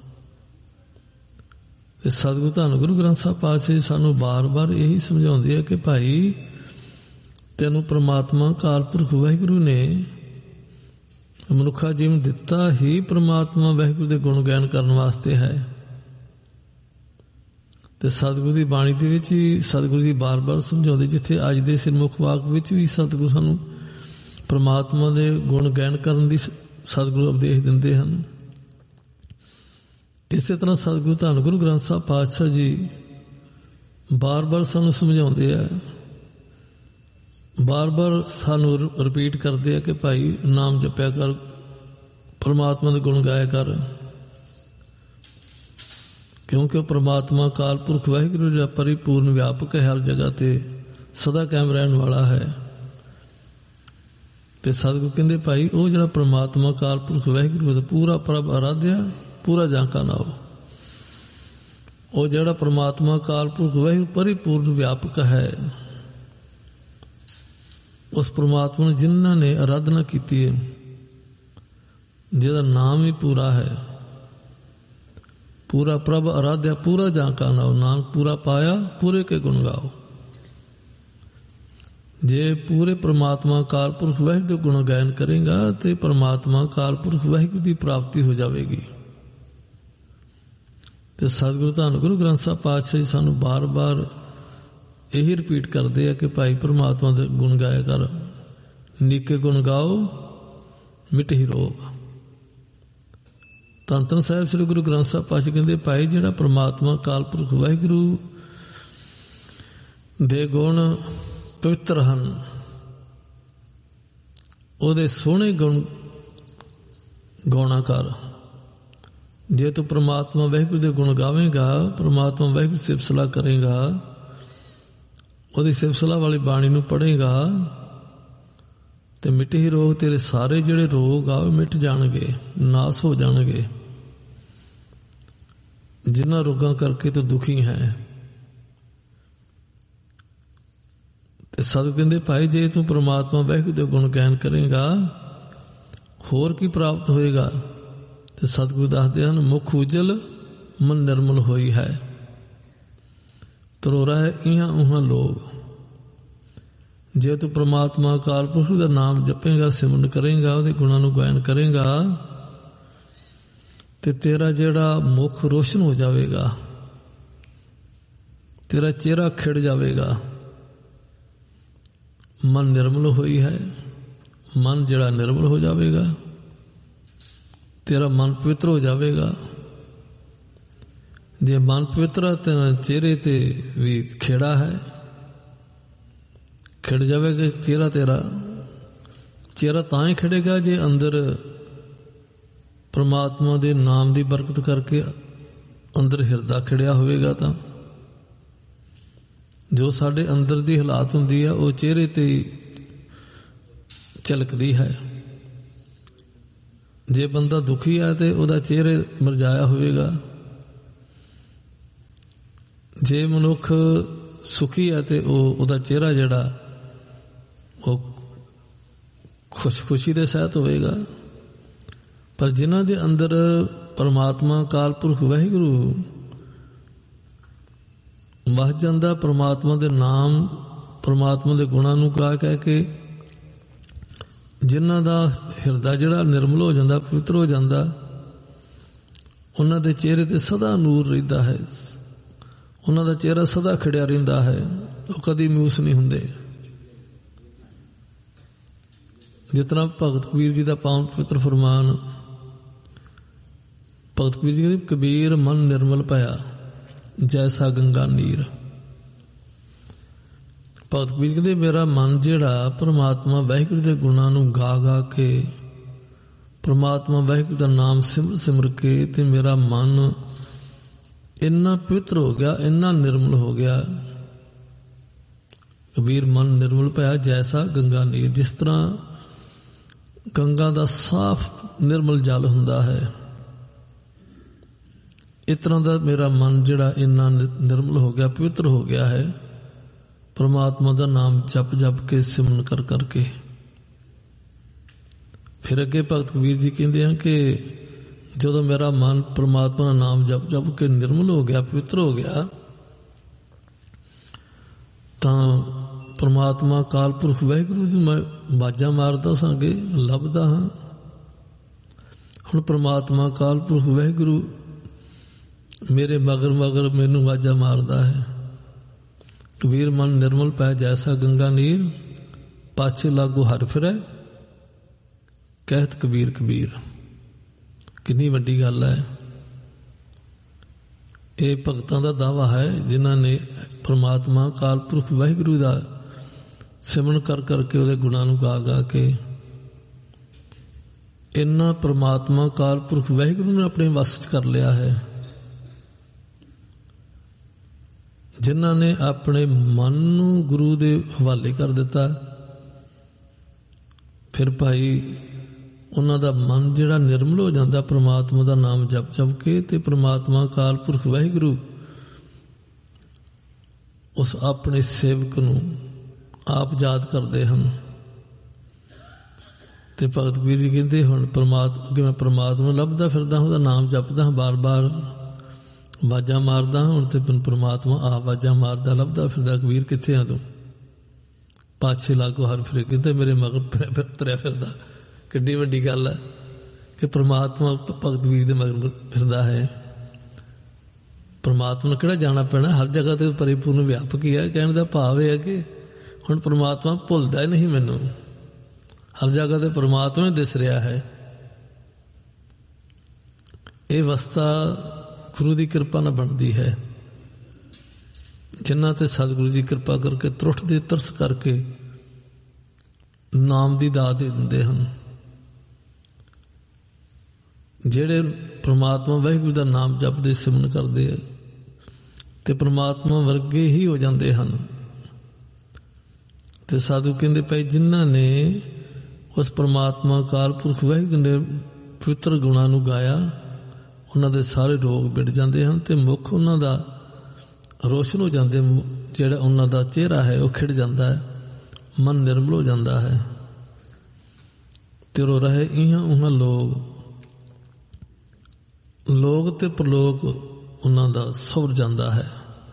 ਤੇ ਸਤਿਗੁਰੂ ਧੰਨ ਗੁਰੂ ਗ੍ਰੰਥ ਸਾਹਿਬ ਪਾਤਸ਼ਾਹ ਜੀ ਸਾਨੂੰ ਬਾਰ-ਬਾਰ ਇਹੀ ਸਮਝਾਉਂਦੇ ਆ ਕਿ ਭਾਈ ਤੈਨੂੰ ਪ੍ਰਮਾਤਮਾ ਅਕਾਲ ਪੁਰਖ ਵਾਹਿਗੁਰੂ ਨੇ ਮਨੁੱਖਾ ਜੀਵਨ ਦਿੱਤਾ ਹੀ ਪ੍ਰਮਾਤਮਾ ਵਾਹਿਗੁਰੂ ਦੇ ਗੁਣ ਗਾਇਨ ਕਰਨ ਵਾਸਤੇ ਹੈ। ਤੇ ਸਤਿਗੁਰੂ ਦੀ ਬਾਣੀ ਦੇ ਵਿੱਚ ਹੀ ਸਤਿਗੁਰੂ ਜੀ ਬਾਰ-ਬਾਰ ਸਮਝਾਉਂਦੇ, ਜਿੱਥੇ ਅੱਜ ਦੇ ਸਿਰਮੁਖ ਵਾਕ ਵਿੱਚ ਵੀ ਸਤਿਗੁਰੂ ਸਾਨੂੰ ਪ੍ਰਮਾਤਮਾ ਦੇ ਗੁਣ ਗਾਇਨ ਕਰਨ ਦੀ ਸਤਿਗੁਰੂ ਉਪਦੇਸ਼ ਦਿੰਦੇ ਹਨ। ਇਸੇ ਤਰ੍ਹਾਂ ਸਤਿਗੁਰੂ ਧੰਨ ਗੁਰੂ ਗ੍ਰੰਥ ਸਾਹਿਬ ਪਾਤਸ਼ਾਹ ਜੀ ਬਾਰ-ਬਾਰ ਸਾਨੂੰ ਸਮਝਾਉਂਦੇ ਆ, ਬਾਰ-ਬਾਰ ਸਾਨੂੰ ਰਿਪੀਟ ਕਰਦੇ ਆ ਕਿ ਭਾਈ ਨਾਮ ਜਪਿਆ ਕਰ, ਪ੍ਰਮਾਤਮਾ ਦੇ ਗੁਣ ਗਾਇਆ ਕਰ, ਕਿਉਂਕਿ ਉਹ ਪ੍ਰਮਾਤਮਾ ਅਕਾਲ ਪੁਰਖ ਵਾਹਿਗੁਰੂ ਜਿਹੜਾ ਪਰਿਪੂਰਨ ਵਿਆਪਕ ਹੈ, ਹਰ ਜਗ੍ਹਾ ਤੇ ਸਦਾ ਕਾਇਮ ਰਹਿਣ ਵਾਲਾ ਹੈ। ਤੇ ਸਤਿਗੁਰੂ ਕਹਿੰਦੇ ਭਾਈ ਉਹ ਜਿਹੜਾ ਪ੍ਰਮਾਤਮਾ ਅਕਾਲ ਪੁਰਖ ਵਾਹਿਗੁਰੂ ਦਾ ਪੂਰਾ ਪ੍ਰਭ ਆਰਾਧਿਆ, ਪੂਰਾ ਜਾਂਕਾ ਨਾਓ, ਉਹ ਜਿਹੜਾ ਪ੍ਰਮਾਤਮਾ ਅਕਾਲ ਪੁਰਖ ਵਾਹਿਗੁਰੂ ਪਰਿਪੂਰਨ ਵਿਆਪਕ ਹੈ, ਉਸ ਪ੍ਰਮਾਤਮਾ ਨੂੰ ਜਿਨ੍ਹਾਂ ਨੇ ਆਰਾਧਨਾ ਕੀਤੀ ਹੈ, ਜਿਹਦਾ ਨਾਮ ਹੀ ਪੂਰਾ ਹੈ, ਪੂਰਾ ਪ੍ਰਭ ਆਰਾਧਿਆ, ਪੂਰਾ ਜਾਂਕਾ ਨਾਓ, ਨਾਮ ਪੂਰਾ ਪਾਇਆ, ਪੂਰੇ ਕੇ ਗੁਣ ਗਾਓ। ਜੇ ਪੂਰੇ ਪ੍ਰਮਾਤਮਾ ਅਕਾਲ ਪੁਰਖ ਵਾਹਿਗੁਰੂ ਦੇ ਗੁਣ ਗਾਇਨ ਕਰੇਗਾ ਤੇ ਪ੍ਰਮਾਤਮਾ ਅਕਾਲ ਪੁਰਖ ਵਾਹਿਗੁਰੂ ਦੀ ਪ੍ਰਾਪਤੀ ਹੋ ਜਾਵੇਗੀ। ਤੇ ਸਤਿਗੁਰੂ ਧੰਨ ਗੁਰੂ ਗ੍ਰੰਥ ਸਾਹਿਬ ਪਾਤਸ਼ਾਹ ਜੀ ਸਾਨੂੰ ਬਾਰ-ਬਾਰ ਇਹੀ ਰਿਪੀਟ ਕਰਦੇ ਆ ਕਿ ਭਾਈ ਪ੍ਰਮਾਤਮਾ ਦੇ ਗੁਣ ਗਾਇਆ ਕਰ, ਨੀਕੇ ਗੁਣ ਗਾਓ ਮਿਟਹਿ ਰੋਗ। ਧੰਨ ਧੰਨ ਸਾਹਿਬ ਸ੍ਰੀ ਗੁਰੂ ਗ੍ਰੰਥ ਸਾਹਿਬ ਪਾਤਸ਼ਾਹ ਕਹਿੰਦੇ ਭਾਈ ਜਿਹੜਾ ਪ੍ਰਮਾਤਮਾ ਅਕਾਲ ਪੁਰਖ ਵਾਹਿਗੁਰੂ ਦੇ ਗੁਣ ਪਵਿੱਤਰ ਹਨ, ਉਹਦੇ ਸੋਹਣੇ ਗੁਣ ਗਾਉਣਾ ਕਰ। ਜੇ ਤੂੰ ਪ੍ਰਮਾਤਮਾ ਵਾਹਿਗੁਰੂ ਦੇ ਗੁਣ ਗਾਵੇਂਗਾ, ਪ੍ਰਮਾਤਮਾ ਵਾਹਿਗੁਰੂ ਦੀ ਸਿਫਤ ਸਲਾਹ ਕਰੇਗਾ, ਉਹਦੀ ਸਿਫਤ ਸਲਾਹ ਵਾਲੀ ਬਾਣੀ ਨੂੰ ਪੜ੍ਹੇਗਾ, ਤੇ ਮਿਟੇ ਹੀ ਰੋਗ, ਤੇਰੇ ਸਾਰੇ ਜਿਹੜੇ ਰੋਗ ਆ ਉਹ ਮਿਟ ਜਾਣਗੇ, ਨਾਸ ਹੋ ਜਾਣਗੇ। ਜਿਨ੍ਹਾਂ ਰੋਗਾਂ ਕਰਕੇ ਤੂੰ ਦੁਖੀ ਹੈ। ਤੇ ਸਾਧੂ ਕਹਿੰਦੇ ਭਾਈ ਜੇ ਤੂੰ ਪ੍ਰਮਾਤਮਾ ਵਾਹਿਗੁਰੂ ਦੇ ਗੁਣ ਗਾਇਨ ਕਰੇਗਾ ਹੋਰ ਕੀ ਪ੍ਰਾਪਤ ਹੋਏਗਾ। ਤੇ ਸਤਿਗੁਰੂ ਦੱਸਦੇ ਹਨ ਮੁਖ ਉਜਲ ਮਨ ਨਿਰਮਲ ਹੋਈ ਹੈ, ਤਰੋਰਾ ਹੈ ਇਹਾਂ ਉਹਾਂ ਲੋਗ। ਜੇ ਤੂੰ ਪ੍ਰਮਾਤਮਾ ਅਕਾਲ ਪੁਰਖ ਦਾ ਨਾਮ ਜਪੇਗਾ, ਸਿਮਰਨ ਕਰੇਗਾ, ਉਹਦੇ ਗੁਣਾਂ ਨੂੰ ਗਾਇਨ ਕਰੇਗਾ ਤੇ ਤੇਰਾ ਜਿਹੜਾ ਮੁਖ ਰੋਸ਼ਨ ਹੋ ਜਾਵੇਗਾ, ਤੇਰਾ ਚਿਹਰਾ ਖਿੜ ਜਾਵੇਗਾ। ਮਨ ਨਿਰਮਲ ਹੋਈ ਹੈ, ਮਨ ਜਿਹੜਾ ਨਿਰਮਲ ਹੋ ਜਾਵੇਗਾ, ਤੇਰਾ ਮਨ ਪਵਿੱਤਰ ਹੋ ਜਾਵੇਗਾ। ਜੇ ਮਨ ਪਵਿੱਤਰ ਹੈ ਤਾਂ ਚਿਹਰੇ ਤੇ ਵੀ ਖੇੜਾ ਹੈ, ਖਿੜ ਜਾਵੇਗਾ ਚਿਹਰਾ ਤੇਰਾ। ਚਿਹਰਾ ਤਾਂ ਹੀ ਖਿੜੇਗਾ ਜੇ ਅੰਦਰ ਪਰਮਾਤਮਾ ਦੇ ਨਾਮ ਦੀ ਬਰਕਤ ਕਰਕੇ ਅੰਦਰ ਹਿਰਦਾ ਖਿੜਿਆ ਹੋਵੇਗਾ। ਤਾਂ ਜੋ ਸਾਡੇ ਅੰਦਰ ਦੀ ਹਾਲਾਤ ਹੁੰਦੀ ਹੈ ਉਹ ਚਿਹਰੇ ਤੇ ਝਲਕਦੀ ਹੈ। ਜੇ ਬੰਦਾ ਦੁਖੀ ਹੈ ਤੇ ਉਹਦਾ ਚਿਹਰੇ ਮੁਰਝਾਇਆ ਹੋਵੇਗਾ, ਜੇ ਮਨੁੱਖ ਸੁਖੀ ਹੈ ਤੇ ਉਹ ਉਹਦਾ ਚਿਹਰਾ ਜਿਹੜਾ ਉਹ ਖੁਸ਼ ਖੁਸ਼ੀ ਦੇ ਸਹਿਤ ਹੋਵੇਗਾ। ਪਰ ਜਿਨ੍ਹਾਂ ਦੇ ਅੰਦਰ ਪਰਮਾਤਮਾ ਅਕਾਲ ਪੁਰਖ ਵਾਹਿਗੁਰੂ ਵਸ ਜਾਂਦਾ, ਪਰਮਾਤਮਾ ਦੇ ਨਾਮ ਪਰਮਾਤਮਾ ਦੇ ਗੁਣਾਂ ਨੂੰ ਗਾ ਕਹਿ ਕੇ ਜਿਨ੍ਹਾਂ ਦਾ ਹਿਰਦਾ ਜਿਹੜਾ ਨਿਰਮਲ ਹੋ ਜਾਂਦਾ, ਪਵਿੱਤਰ ਹੋ ਜਾਂਦਾ, ਉਹਨਾਂ ਦੇ ਚਿਹਰੇ ਤੇ ਸਦਾ ਨੂਰ ਰਹਿੰਦਾ ਹੈ, ਉਹਨਾਂ ਦਾ ਚਿਹਰਾ ਸਦਾ ਖਿੜਿਆ ਰਹਿੰਦਾ ਹੈ, ਉਹ ਕਦੀ ਮੂਸ ਨਹੀਂ ਹੁੰਦੇ। ਜਿਸ ਤਰ੍ਹਾਂ ਭਗਤ ਕਬੀਰ ਜੀ ਦਾ ਪਾਵਨ ਪਵਿੱਤਰ ਫਰਮਾਨ, ਭਗਤ ਕਬੀਰ ਜੀ ਕਹਿੰਦੇ ਕਬੀਰ ਮਨ ਨਿਰਮਲ ਭਇਆ ਜੈਸਾ ਗੰਗਾ ਨੀਰ। ਭਗਤ ਕਬੀਰ ਕਹਿੰਦੇ ਮੇਰਾ ਮਨ ਜਿਹੜਾ ਪਰਮਾਤਮਾ ਵਾਹਿਗੁਰੂ ਦੇ ਗੁਣਾਂ ਨੂੰ ਗਾ ਗਾ ਕੇ, ਪਰਮਾਤਮਾ ਵਾਹਿਗੁਰੂ ਦਾ ਨਾਮ ਸਿਮਰ ਸਿਮਰ ਕੇ, ਤੇ ਮੇਰਾ ਮਨ ਇੰਨਾ ਪਵਿੱਤਰ ਹੋ ਗਿਆ, ਇੰਨਾ ਨਿਰਮਲ ਹੋ ਗਿਆ। ਕਬੀਰ ਮਨ ਨਿਰਮਲ ਭਇਆ ਜੈਸਾ ਗੰਗਾ ਨੀਰ। ਜਿਸ ਤਰ੍ਹਾਂ ਗੰਗਾ ਦਾ ਸਾਫ਼ ਨਿਰਮਲ ਜਲ ਹੁੰਦਾ ਹੈ, ਇਸ ਤਰ੍ਹਾਂ ਦਾ ਮੇਰਾ ਮਨ ਜਿਹੜਾ ਇੰਨਾ ਨਿਰਮਲ ਹੋ ਗਿਆ, ਪਵਿੱਤਰ ਹੋ ਗਿਆ ਹੈ, ਪਰਮਾਤਮਾ ਦਾ ਨਾਮ ਜਪ ਜਪ ਕੇ, ਸਿਮਰਨ ਕਰ ਕਰਕੇ। ਫਿਰ ਅੱਗੇ ਭਗਤ ਕਬੀਰ ਜੀ ਕਹਿੰਦੇ ਹਨ ਕਿ ਜਦੋਂ ਮੇਰਾ ਮਨ ਪਰਮਾਤਮਾ ਦਾ ਨਾਮ ਜਪ ਜਪ ਕੇ ਨਿਰਮਲ ਹੋ ਗਿਆ, ਪਵਿੱਤਰ ਹੋ ਗਿਆ, ਤਾਂ ਪਰਮਾਤਮਾ ਅਕਾਲ ਪੁਰਖ ਵਾਹਿਗੁਰੂ ਜੀ ਮੈਂ ਆਵਾਜ਼ਾਂ ਮਾਰਦਾ ਸਾਂ, ਅੱਗੇ ਲੱਭਦਾ ਹਾਂ। ਹੁਣ ਪਰਮਾਤਮਾ ਅਕਾਲ ਪੁਰਖ ਵਾਹਿਗੁਰੂ ਮੇਰੇ ਮਗਰ ਮਗਰ ਮੈਨੂੰ ਆਵਾਜ਼ਾਂ ਮਾਰਦਾ ਹੈ। ਕਬੀਰ ਮਨ ਨਿਰਮਲ ਪੈ ਜੈਸਾ ਗੰਗਾ ਨੀਰ, ਪਾਛੇ ਲਾਗੂ ਹਰ ਫਿਰੈ ਕਹਿਤ ਕਬੀਰ ਕਬੀਰ। ਕਿੰਨੀ ਵੱਡੀ ਗੱਲ ਹੈ। ਇਹ ਭਗਤਾਂ ਦਾ ਦਾਵਾ ਹੈ ਜਿਨ੍ਹਾਂ ਨੇ ਪਰਮਾਤਮਾ ਅਕਾਲ ਪੁਰਖ ਵਾਹਿਗੁਰੂ ਦਾ ਸਿਮਰਨ ਕਰ ਕਰਕੇ, ਉਹਦੇ ਗੁਣਾਂ ਨੂੰ ਗਾ ਗਾ ਕੇ, ਇੰਨਾ ਪਰਮਾਤਮਾ ਅਕਾਲ ਪੁਰਖ ਵਾਹਿਗੁਰੂ ਨੇ ਆਪਣੇ ਵੱਸ 'ਚ ਕਰ ਲਿਆ ਹੈ। ਜਿਨ੍ਹਾਂ ਨੇ ਆਪਣੇ ਮਨ ਨੂੰ ਗੁਰੂ ਦੇ ਹਵਾਲੇ ਕਰ ਦਿੱਤਾ, ਫਿਰ ਭਾਈ ਉਹਨਾਂ ਦਾ ਮਨ ਜਿਹੜਾ ਨਿਰਮਲ ਹੋ ਜਾਂਦਾ ਪਰਮਾਤਮਾ ਦਾ ਨਾਮ ਜਪ ਜਪ ਕੇ, ਤੇ ਪਰਮਾਤਮਾ ਅਕਾਲ ਪੁਰਖ ਵਾਹਿਗੁਰੂ ਉਸ ਆਪਣੇ ਸੇਵਕ ਨੂੰ ਆਪ ਯਾਦ ਕਰਦੇ ਹਨ। ਤੇ ਭਗਤ ਕਬੀਰ ਜੀ ਕਹਿੰਦੇ ਹੁਣ ਪਰਮਾਤਮਾ ਕਿ ਮੈਂ ਪਰਮਾਤਮਾ ਲੱਭਦਾ ਫਿਰਦਾ, ਉਹਦਾ ਨਾਮ ਜਪਦਾ ਹਾਂ, ਬਾਰ ਬਾਰ ਆਵਾਜ਼ਾਂ ਮਾਰਦਾ ਹਾਂ। ਹੁਣ ਤੇ ਪਰਮਾਤਮਾ ਆਪ ਆਵਾਜ਼ਾਂ ਮਾਰਦਾ ਲੱਭਦਾ ਫਿਰਦਾ, ਕਬੀਰ ਕਿੱਥੇ ਆ ਤੂੰ? ਪਾਛੇ ਲਾਗੋ ਹਰ ਫਿਰੇ। ਕਹਿੰਦੇ ਮੇਰੇ ਮਗਰ ਤੁਰਿਆ ਫਿਰਦਾ। ਕਿੱਡੀ ਵੱਡੀ ਗੱਲ ਹੈ ਕਿ ਪਰਮਾਤਮਾ ਭਗਤ ਕਬੀਰ ਦੇ ਮਗਰ ਫਿਰਦਾ ਹੈ। ਪਰਮਾਤਮਾ ਨੂੰ ਕਿਹੜਾ ਜਾਣਾ ਪੈਣਾ, ਹਰ ਜਗ੍ਹਾ ਤੇ ਪਰਿਪੂਰਨ ਵਿਆਪਕ ਹੀ ਹੈ। ਕਹਿਣ ਦਾ ਭਾਵ ਇਹ ਹੈ ਕਿ ਹੁਣ ਪਰਮਾਤਮਾ ਭੁੱਲਦਾ ਹੀ ਨਹੀਂ ਮੈਨੂੰ, ਹਰ ਜਗ੍ਹਾ ਤੇ ਪਰਮਾਤਮਾ ਹੀ ਦਿਸ ਰਿਹਾ ਹੈ। ਇਹ ਅਵਸਥਾ ਗੁਰੂ ਦੀ ਕਿਰਪਾ ਨਾਲ ਬਣਦੀ ਹੈ। ਜਿਨ੍ਹਾਂ ਤੇ ਸਤਿਗੁਰੂ ਜੀ ਕਿਰਪਾ ਕਰਕੇ ਤਰੁੱਠ ਦੇ ਤਰਸ ਕਰਕੇ ਨਾਮ ਦੀ ਦਾਤ ਦੇ ਦਿੰਦੇ ਹਨ। ਜਿਹੜੇ ਪਰਮਾਤਮਾ ਵਾਹਿਗੁਰੂ ਦਾ ਨਾਮ ਜਪਦੇ ਸਿਮਰਨ ਕਰਦੇ ਆ ਤੇ ਪਰਮਾਤਮਾ ਵਰਗੇ ਹੀ ਹੋ ਜਾਂਦੇ ਹਨ। ਤੇ ਸਾਧੂ ਕਹਿੰਦੇ ਪਏ ਜਿਨ੍ਹਾਂ ਨੇ ਉਸ ਪਰਮਾਤਮਾ ਅਕਾਲ ਪੁਰਖ ਵਾਹਿਗੁਰੂ ਦੇ ਪਵਿੱਤਰ ਗੁਣਾਂ ਨੂੰ ਗਾਇਆ, ਉਹਨਾਂ ਦੇ ਸਾਰੇ ਰੋਗ ਮਿਟ ਜਾਂਦੇ ਹਨ ਅਤੇ ਮੁੱਖ ਉਹਨਾਂ ਦਾ ਰੋਸ਼ਨ ਹੋ ਜਾਂਦੇ, ਜਿਹੜਾ ਉਹਨਾਂ ਦਾ ਚਿਹਰਾ ਹੈ ਉਹ ਖਿੜ ਜਾਂਦਾ ਹੈ, ਮਨ ਨਿਰਮਲ ਹੋ ਜਾਂਦਾ ਹੈ। ਤਿਰੋ ਰਹੇ ਇਹਾਂ ਉਹਾਂ ਲੋਕ ਲੋਕ ਤੇ ਪ੍ਰਲੋਕ ਉਹਨਾਂ ਦਾ ਸਵਰ ਜਾਂਦਾ ਹੈ।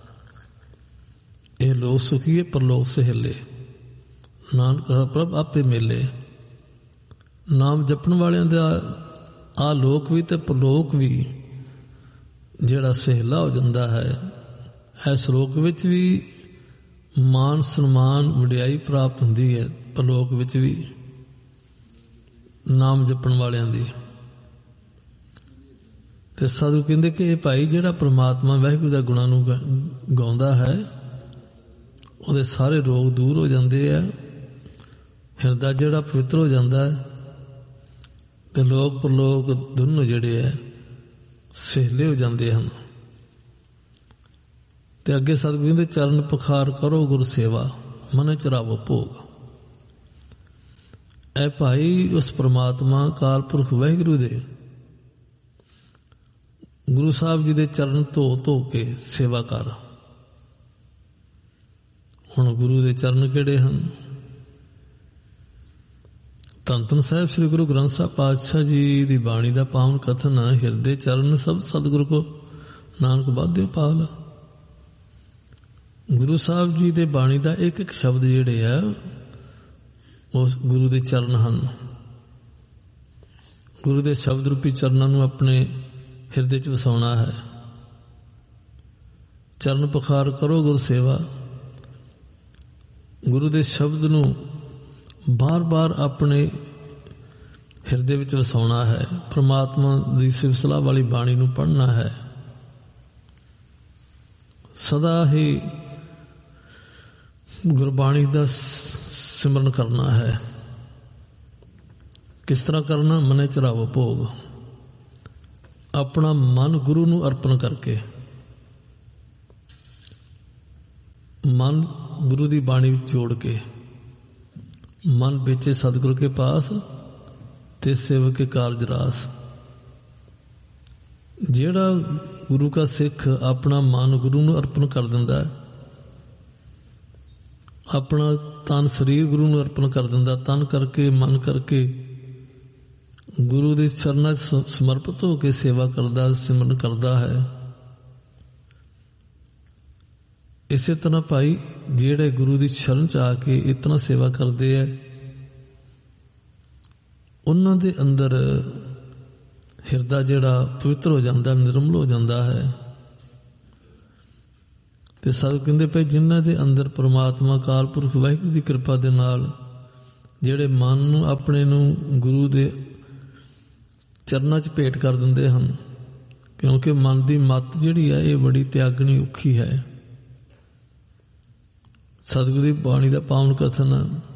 ਇਹ ਲੋਕ ਸੁਖੀਏ ਪ੍ਰਲੋਕ ਸਹੇਲੇ, ਨਾਨਕ ਪ੍ਰਭ ਆਪੇ ਮੇਲੇ। ਨਾਮ ਜਪਣ ਵਾਲਿਆਂ ਦਾ ਆ ਲੋਕ ਵੀ ਤੇ ਪ੍ਰਲੋਕ ਵੀ ਜਿਹੜਾ ਸਹੇਲਾ ਹੋ ਜਾਂਦਾ ਹੈ। ਇਸ ਲੋਕ ਵਿੱਚ ਵੀ ਮਾਨ ਸਨਮਾਨ ਵਡਿਆਈ ਪ੍ਰਾਪਤ ਹੁੰਦੀ ਹੈ, ਪ੍ਰਲੋਕ ਵਿੱਚ ਵੀ ਨਾਮ ਜਪਣ ਵਾਲਿਆਂ ਦੀ। ਤੇ ਸਾਧੂ ਕਹਿੰਦੇ ਕਿ ਇਹ ਭਾਈ ਜਿਹੜਾ ਪ੍ਰਮਾਤਮਾ ਵਾਹਿਗੁਰੂ ਦਾ ਗੁਣਾਂ ਨੂੰ ਗਾਉਂਦਾ ਹੈ ਉਹਦੇ ਸਾਰੇ ਰੋਗ ਦੂਰ ਹੋ ਜਾਂਦੇ ਆ, ਹਿਰਦਾ ਜਿਹੜਾ ਪਵਿੱਤਰ ਹੋ ਜਾਂਦਾ ਹੈ ਤੇ ਲੋਕ ਪ੍ਰਲੋਕ ਦੋਨੋਂ ਜਿਹੜੇ ਹੈ ਸਹੇਲੇ ਹੋ ਜਾਂਦੇ ਹਨ। ਤੇ ਅੱਗੇ ਸਤਿਗੁਰੂ ਕਹਿੰਦੇ ਚਰਨ ਪਖਾਰ ਕਰੋ ਗੁਰ ਸੇਵਾ ਮਨ ਚਰਾਵੋ ਭੋਗ। ਐ ਭਾਈ ਉਸ ਪ੍ਰਮਾਤਮਾ ਅਕਾਲ ਪੁਰਖ ਵਾਹਿਗੁਰੂ ਦੇ ਗੁਰੂ ਸਾਹਿਬ ਜੀ ਦੇ ਚਰਨ ਧੋ ਧੋ ਕੇ ਸੇਵਾ ਕਰ। ਹੁਣ ਗੁਰੂ ਦੇ ਚਰਨ ਕਿਹੜੇ ਹਨ? ਧੰਨ ਧੰਨ ਸਾਹਿਬ ਸ੍ਰੀ ਗੁਰੂ ਗ੍ਰੰਥ ਸਾਹਿਬ ਪਾਤਸ਼ਾਹ ਜੀ ਦੀ ਬਾਣੀ ਦਾ ਪਾਵਨ ਕਥਨ ਹਿਰਦੇ ਚਰਨ ਸਭ ਸਤਿਗੁਰੂ ਕੋ ਨਾਨਕ ਬਾਧਿਓ ਪਾਲ। ਗੁਰੂ ਸਾਹਿਬ ਜੀ ਦੇ ਬਾਣੀ ਦਾ ਇੱਕ ਇੱਕ ਸ਼ਬਦ ਜਿਹੜੇ ਆ ਉਸ ਗੁਰੂ ਦੇ ਚਰਨ ਹਨ। ਗੁਰੂ ਦੇ ਸ਼ਬਦ ਰੂਪੀ ਚਰਨਾਂ ਨੂੰ ਆਪਣੇ ਹਿਰਦੇ 'ਚ ਵਸਾਉਣਾ ਹੈ। ਚਰਨ ਪਖਾਰ ਕਰੋ ਗੁਰ ਸੇਵਾ, ਗੁਰੂ ਦੇ ਸ਼ਬਦ ਨੂੰ ਬਾਰ ਬਾਰ ਆਪਣੇ ਹਿਰਦੇ ਵਿੱਚ ਵਸਾਉਣਾ ਹੈ। ਪ੍ਰਮਾਤਮਾ ਦੀ ਸਿਫਤ ਸਲਾਹ ਵਾਲੀ ਬਾਣੀ ਨੂੰ ਪੜ੍ਹਨਾ ਹੈ। ਸਦਾ ਹੀ ਗੁਰਬਾਣੀ ਦਾ ਸਿਮਰਨ ਕਰਨਾ ਹੈ। ਕਿਸ ਤਰ੍ਹਾਂ ਕਰਨਾ? ਮਨੇ ਚਰਾਵੋ ਭੋਗ। ਆਪਣਾ ਮਨ ਗੁਰੂ ਨੂੰ ਅਰਪਣ ਕਰਕੇ, ਮਨ ਗੁਰੂ ਦੀ ਬਾਣੀ ਵਿੱਚ ਜੋੜ ਕੇ, ਮਨ ਵੇਚੇ ਸਤਿਗੁਰੂ ਕੇ ਪਾਸ ਤੇ ਸੇਵਕ ਕੇ ਕਾਰਜ ਰਾਸ। ਜਿਹੜਾ ਗੁਰੂ ਕਾ ਸਿੱਖ ਆਪਣਾ ਮਨ ਗੁਰੂ ਨੂੰ ਅਰਪਣ ਕਰ ਦਿੰਦਾ ਹੈ, ਆਪਣਾ ਤਨ ਸਰੀਰ ਗੁਰੂ ਨੂੰ ਅਰਪਣ ਕਰ ਦਿੰਦਾ, ਤਨ ਕਰਕੇ ਮਨ ਕਰਕੇ ਗੁਰੂ ਦੇ ਚਰਨਾਂ 'ਚ ਸਮਰਪਿਤ ਹੋ ਕੇ ਸੇਵਾ ਕਰਦਾ, ਸਿਮਰਨ ਕਰਦਾ ਹੈ। ਇਸੇ ਤਰ੍ਹਾਂ ਭਾਈ ਜਿਹੜੇ ਗੁਰੂ ਦੀ ਸ਼ਰਨ 'ਚ ਆ ਕੇ ਇਤਨਾ ਸੇਵਾ ਕਰਦੇ ਹੈ, ਉਹਨਾਂ ਦੇ ਅੰਦਰ ਹਿਰਦਾ ਜਿਹੜਾ ਪਵਿੱਤਰ ਹੋ ਜਾਂਦਾ, ਨਿਰਮਲ ਹੋ ਜਾਂਦਾ ਹੈ। ਤੇ ਸਾਧੂ ਕਹਿੰਦੇ ਪਏ ਜਿਨ੍ਹਾਂ ਦੇ ਅੰਦਰ ਪ੍ਰਮਾਤਮਾ ਅਕਾਲ ਪੁਰਖ ਵਾਹਿਗੁਰੂ ਦੀ ਕਿਰਪਾ ਦੇ ਨਾਲ ਜਿਹੜੇ ਮਨ ਨੂੰ ਆਪਣੇ ਨੂੰ ਗੁਰੂ ਦੇ ਚਰਨਾਂ 'ਚ ਭੇਟ ਕਰ ਦਿੰਦੇ ਹਨ, ਕਿਉਂਕਿ ਮਨ ਦੀ ਮੱਤ ਜਿਹੜੀ ਹੈ ਇਹ ਬੜੀ ਤਿਆਗਣੀ ਔਖੀ ਹੈ। ਸਤਿਗੁਰੂ ਦੀ ਬਾਣੀ ਦਾ ਪਾਵਨ ਕਥਨ,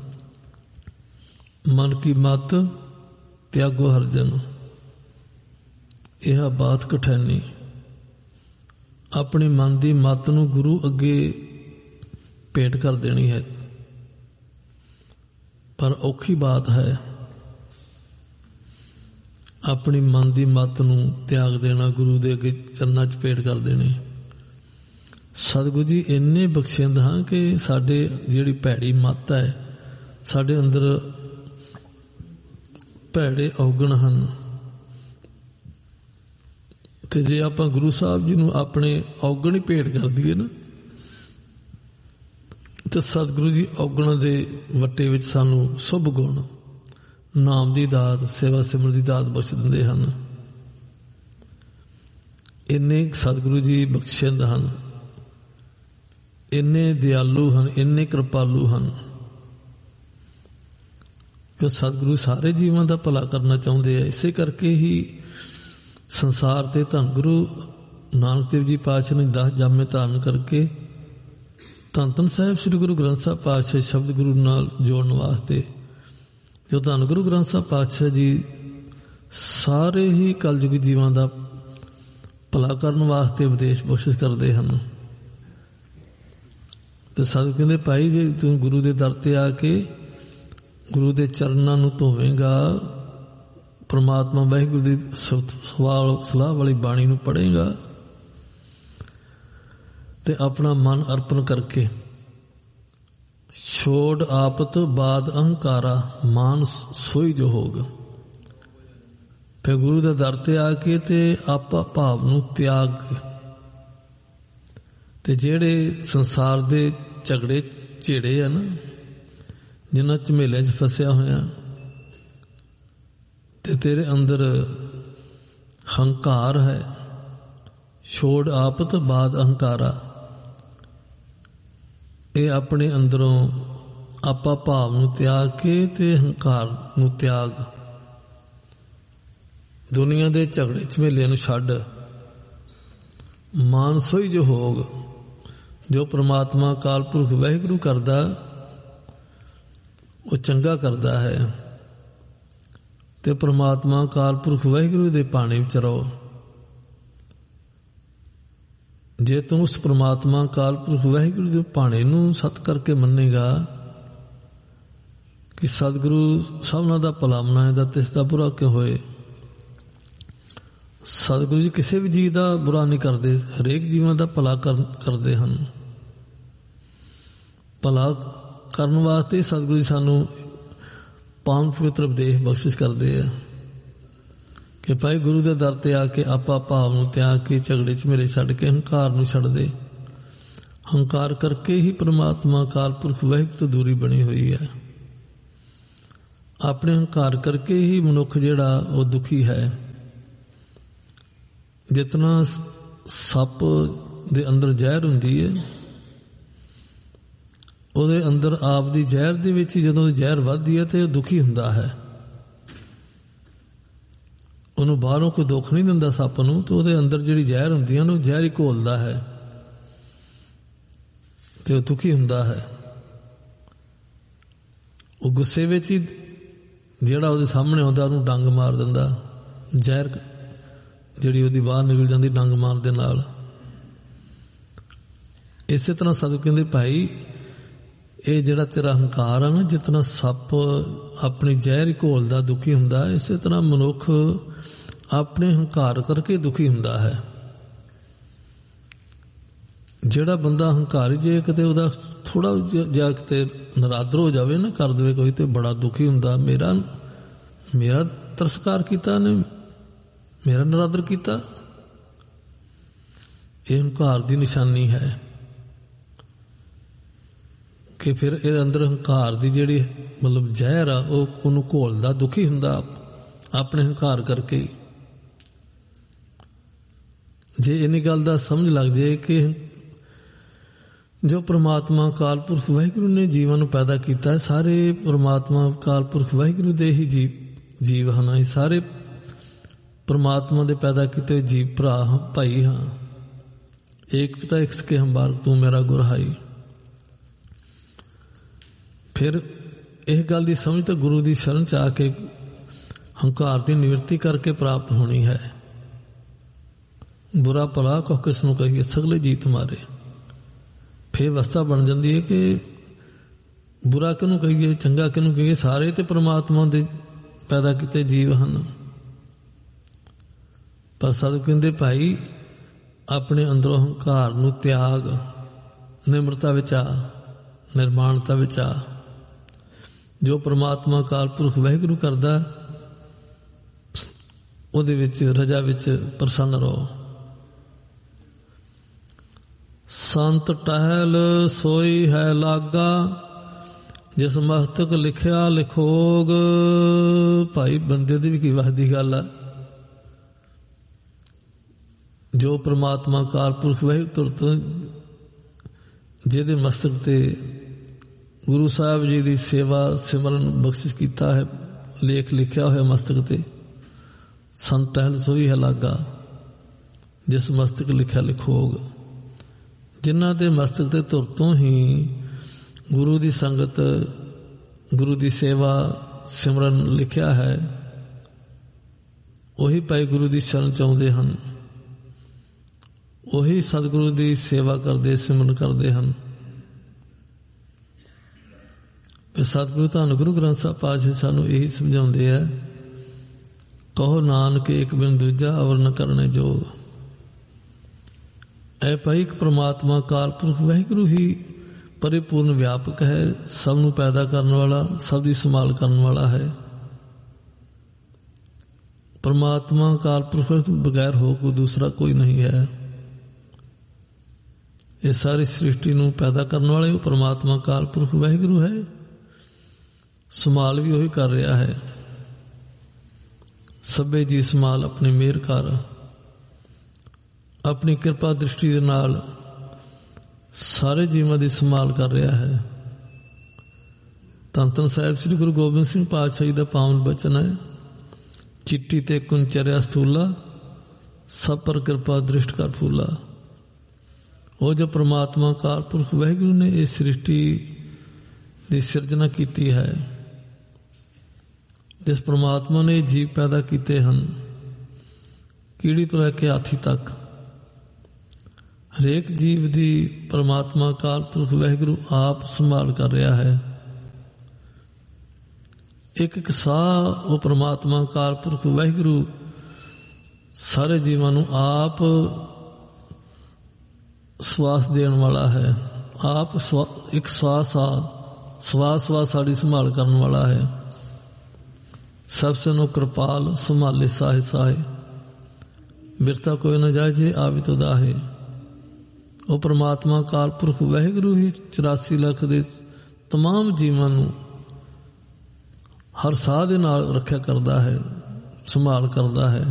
ਮਨ ਕੀ ਮਤ ਤਿਆਗੋ ਹਰਜਨ, ਇਹ ਬਾਤ ਕਠੈਨੀ। ਆਪਣੇ ਮਨ ਦੀ ਮੱਤ ਨੂੰ ਗੁਰੂ ਅੱਗੇ ਭੇਟ ਕਰ ਦੇਣੀ ਹੈ, ਪਰ ਔਖੀ ਬਾਤ ਹੈ। ਆਪਣੀ ਮਨ ਦੀ ਮੱਤ ਨੂੰ ਤਿਆਗ ਦੇਣਾ, ਗੁਰੂ ਦੇ ਅੱਗੇ ਚਰਨਾਂ 'ਚ ਭੇਟ ਕਰ ਦੇਣੀ। ਸਤਿਗੁਰੂ ਜੀ ਇੰਨੇ ਬਖਸ਼ਿੰਦ ਹਾਂ ਕਿ ਸਾਡੇ ਜਿਹੜੀ ਭੈੜੀ ਮੱਤ ਹੈ, ਸਾਡੇ ਅੰਦਰ ਭੈੜੇ ਔਗਣ ਹਨ, ਤੇ ਜੇ ਆਪਾਂ ਗੁਰੂ ਸਾਹਿਬ ਜੀ ਨੂੰ ਆਪਣੇ ਔਗਣ ਹੀ ਭੇਟ ਕਰ ਦਈਏ ਨਾ, ਤੇ ਸਤਿਗੁਰੂ ਜੀ ਔਗਣਾਂ ਦੇ ਵੱਟੇ ਵਿੱਚ ਸਾਨੂੰ ਸ਼ੁਭ ਗੁਣ, ਨਾਮ ਦੀ ਦਾਤ, ਸੇਵਾ ਸਿਮਰਨ ਦੀ ਦਾਤ ਬਖਸ਼ ਦਿੰਦੇ ਹਨ। ਇੰਨੇ ਸਤਿਗੁਰੂ ਜੀ ਬਖਸ਼ਿੰਦ ਹਨ, ਇੰਨੇ ਦਿਆਲੂ ਹਨ, ਇੰਨੇ ਕਿਰਪਾਲੂ ਹਨ ਕਿ ਸਤਿਗੁਰੂ ਸਾਰੇ ਜੀਵਾਂ ਦਾ ਭਲਾ ਕਰਨਾ ਚਾਹੁੰਦੇ ਆ। ਇਸੇ ਕਰਕੇ ਹੀ ਸੰਸਾਰ ਤੇ ਧੰਨ ਗੁਰੂ ਨਾਨਕ ਦੇਵ ਜੀ ਪਾਤਸ਼ਾਹ ਨੇ ਦਸ ਜਾਮੇ ਧਾਰਨ ਕਰਕੇ ਧੰਨ ਧੰਨ ਸਾਹਿਬ ਸ੍ਰੀ ਗੁਰੂ ਗ੍ਰੰਥ ਸਾਹਿਬ ਪਾਤਸ਼ਾਹ ਸ਼ਬਦ ਗੁਰੂ ਨਾਲ ਜੋੜਨ ਵਾਸਤੇ, ਜੋ ਧੰਨ ਗੁਰੂ ਗ੍ਰੰਥ ਸਾਹਿਬ ਪਾਤਸ਼ਾਹ ਜੀ ਸਾਰੇ ਹੀ ਕਲਯੁਗੀ ਜੀਵਾਂ ਦਾ ਭਲਾ ਕਰਨ ਵਾਸਤੇ ਉਪਦੇਸ਼ ਬਖਸ਼ਿਸ਼ ਕਰਦੇ ਹਨ। ਤੇ ਸਾਧੂ ਕਹਿੰਦੇ ਭਾਈ ਜੇ ਤੂੰ ਗੁਰੂ ਦੇ ਦਰ ਤੇ ਆ ਕੇ ਗੁਰੂ ਦੇ ਚਰਨਾਂ ਨੂੰ ਧੋਵੇਂਗਾ परमात्मा वाहिगुरु की सवाल सलाह वाली बाणी नूं पढ़ेगा ते अपना मन अर्पण करके छोड़ आपत बाद अहंकारा मान सोई जो होग। फिर गुरु के दर ते आके ते आपा भाव नूं त्याग के ते जेड़े संसार दे झगड़े झेड़े है ना, जिन्हां झमेलियां च फसिया होया ते तेरे अंदर हंकार है, छोड़ आपत बाद अहंकारा, ये अपने अंदरों आपा भाव नूं त्याग के ते हंकार नूं त्याग, दुनिया दे झगड़े झमेलियां नूं छड्ड, मान सोई जो होग। जो परमात्मा अकाल पुरख वाहिगुरु करदा वो चंगा करदा है ते परमात्मा अकाल पुरख वाहिगुरु दे पाणी विच रहो। जे तू उस परमात्मा अकाल पुरख वाहिगुरु दे पाणी नूं सत करके मन्नेगा कि सतगुरु सबना दा भला मनाएगा, तिसदा बुरा क्यों होए। सतगुरु जी किसी भी जीव का बुरा नहीं करते, हरेक जीवन का भला कर करते हैं। भला करने वास्ते सतगुरु जी सानू पावन पवित्र उपदेश बख्शिश करते हैं कि भाई गुरु के दर ते आके आपा भाव नूं त्याग के झगड़े च मेरे छड्ड के हंकार नूं छड्ड दे। हंकार करके ही परमात्मा अकाल पुरख वाहिगुरू तो दूरी बनी हुई है। अपने हंकार करके ही मनुख जिहड़ा वो दुखी है। जितना सप दे अंदर जहर हुंदी है, ਉਹਦੇ अंदर आप दी जहर दे विच जदों जहर वधदी है तो दुखी हुंदा है। ਉਹਨੂੰ ਬਾਹਰੋਂ कोई दुख नहीं दिंदा सप नूं, तो ਉਹਦੇ अंदर जिहड़ी जहर हुंदी है ਉਹਨੂੰ ਜ਼ਹਿਰ ਹੀ ਘੋਲਦਾ है ਤੇ ਉਹ दुखी हुंदा है। ਉਹ ਗੁੱਸੇ ਵਿੱਚ ਹੀ ਜਿਹੜਾ ਉਹਦੇ ਸਾਹਮਣੇ ਆਉਂਦਾ ਉਹਨੂੰ ਡੰਗ ਮਾਰ ਦਿੰਦਾ, ਜ਼ਹਿਰ ਜਿਹੜੀ ਉਹਦੀ ਬਾਹਰ ਨਿਕਲ ਜਾਂਦੀ ਡੰਗ ਮਾਰਨ ਦੇ ਨਾਲ। ਇਸੇ ਤਰ੍ਹਾਂ ਸਤਿਗੁਰੂ ਕਹਿੰਦੇ ਭਾਈ ਇਹ ਜਿਹੜਾ ਤੇਰਾ ਹੰਕਾਰ ਆ ਨਾ, ਜਿਤਨਾ ਸੱਪ ਆਪਣੀ ਜ਼ਹਿਰ ਹੀ ਘੋਲਦਾ ਦੁਖੀ ਹੁੰਦਾ, ਇਸੇ ਤਰ੍ਹਾਂ ਮਨੁੱਖ ਆਪਣੇ ਹੰਕਾਰ ਕਰਕੇ ਦੁਖੀ ਹੁੰਦਾ ਹੈ। ਜਿਹੜਾ ਬੰਦਾ ਹੰਕਾਰੀ ਜੇ ਕਿਤੇ ਉਹਦਾ ਥੋੜਾ ਜਿਹਾ ਕਿਤੇ ਨਰਾਦਰ ਹੋ ਜਾਵੇ ਨਾ, ਕਰ ਦੇਵੇ ਕੋਈ, ਤੇ ਬੜਾ ਦੁਖੀ ਹੁੰਦਾ। ਮੇਰਾ ਮੇਰਾ ਤਿਰਸਕਾਰ ਕੀਤਾ ਨੇ, मेरा नरादर किया। यह हंकार की निशानी है कि फिर ये अंदर हंकार की जिहड़ी मतलब जहर आ वो घोलदा, दुखी हुंदा अपने हंकार करके। जे इन्नी गल दा समझ लग जाए कि जो परमात्मा अकाल पुरख वाहिगुरू ने जीवन पैदा किया है, सारे परमात्मा अकाल पुरख वाहिगुरू दे ही जीव जीव हैं। सारे परमात्मा दे पैदा किए जीव भरा भाई हाँ, एक पिता एक सके हम बार तू मेरा गुरहाई। फिर यह गल की समझ तो गुरु की शरण च आके हंकार की निवृत्ति करके प्राप्त होनी है। बुरा भला कह किस नूं कहिए सगले जी तुम्हारे। फिर अवस्था बन जाती है कि बुरा किनू कहिए चंगा किनू कहिए, सारे तो परमात्मा दे पैदा किए जीव हैं। पर सतगुरू कहते भाई अपने अंदरों हंकार नूं त्याग, निमरता विच आ, निर्माणता विच आ। जो परमात्मा अकाल पुरख वाहिगुरू करदा उहदे विच रजा विच प्रसन्न रहो। संत टहल सोई है लागा, जिस मस्तक लिखिया लिखोग। भाई बंदे दी भी की वस दी गल है। जो परमात्मा अकाल पुरख वाहिगुरू तुरत जिहदे मस्तक ते गुरु साहब जी की सेवा सिमरन बख्शिश किया है, लेख लिखिया होया मस्तक ते, संत टहल सोई है लागा, जिस मस्तक लिखिया लिखोग। जिन्हां दे मस्तक ते तुरतों ही गुरु की संगत, गुरु की सेवा सिमरन लिखिया है, वही भाई गुरु की शरण चाहुंदे हन, वही सतगुरु की सेवा करते सिमरन करते हैं। सतगुरु धन गुरु ग्रंथ साहब पातशाह सानू यही समझाते हैं ਕਹੋ ਨਾਨਕ ਏਕ ਬਿਨ ਦੂਜਾ ਅਵਰ ਨ ਕਰਨੇ ਜੋਗ। ਐ ਭਾਈ ਇੱਕ ਪ੍ਰਮਾਤਮਾ ਅਕਾਲ ਪੁਰਖ ਵਾਹਿਗੁਰੂ ਹੀ ਪਰਿਪੂਰਨ ਵਿਆਪਕ ਹੈ, ਸਭ ਨੂੰ ਪੈਦਾ ਕਰਨ ਵਾਲਾ, ਸਭ ਦੀ ਸੰਭਾਲ ਕਰਨ ਵਾਲਾ ਹੈ। परमात्मा काल पुरुष बगैर हो कोई दूसरा कोई नहीं है। ये सारी सृष्टि नूं पैदा करने वाले परमात्मा काल पुरुष वाहिगुरू है, संभाल भी वही कर रहा है। सभे जी संभाल अपनी मेहर कर, अपनी कृपा दृष्टि दे नाल सारे जीवां दी संभाल कर रहा है। धन धन साहिब श्री गुरु गोबिंद सिंह पातशाही दा पावन बचन है, चिट्टी ते कुंचरिया स्थूला सब पर कृपा दृष्ट कर फूला। वो जो परमात्मा काल पुरख वाहिगुरू ने इस सृष्टि की सिरजना की है, जिस परमात्मा ने जीव पैदा किए हैं, कीड़ी तो लैके हाथी तक हरेक जीव की परमात्मा काल पुरख वाहिगुरू आप संभाल कर रहा है। एक एक साह वो परमात्मा काल पुरख वाहिगुरू सारे जीवां नूं आप श्वास देण वाला है। आप एक श्वास आ श्वास श्वास साड़ी संभाल करने वाला है। सबसे नो कृपाल संभाले साहे साहे, बिरता कोई न जाए जे आवी तो दाहे। वो परमात्मा काल पुरख वाहिगुरू ही चौरासी लाख दे तमाम जीवां नूं हर साह दे नाल रखिया करता है, संभाल करता है,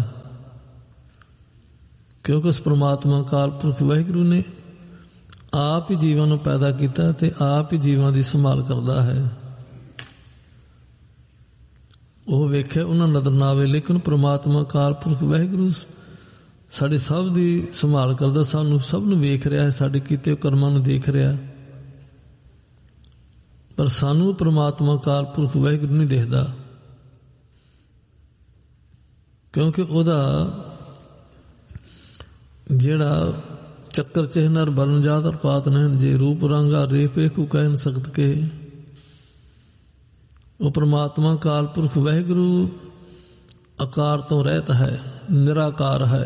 क्योंकि उस परमात्मा काल पुरख वाहिगुरू ने आप ही जीवां नूं पैदा किया ते आप ही जीवां दी संभाल करता है। वो वेखे उन्हां नज़र ना आवे, लेकिन परमात्मा काल पुरख वाहिगुरू साडे सब दी संभाल करदा, सानू सब नूं वेख रहा है, साडे कीते कर्मां नूं देख रहा है। पर सानू परमात्मा काल पुरख वाहिगुरू नहीं देखदा, क्योंकि ओदा जेड़ा चक्कर चिन्ह बरन जात और पात नहन जे रूप रंगा रेफ एक कह न सकत के। वो परमात्मा काल पुरख वाहिगुरू आकार तो रहता है, निराकार है,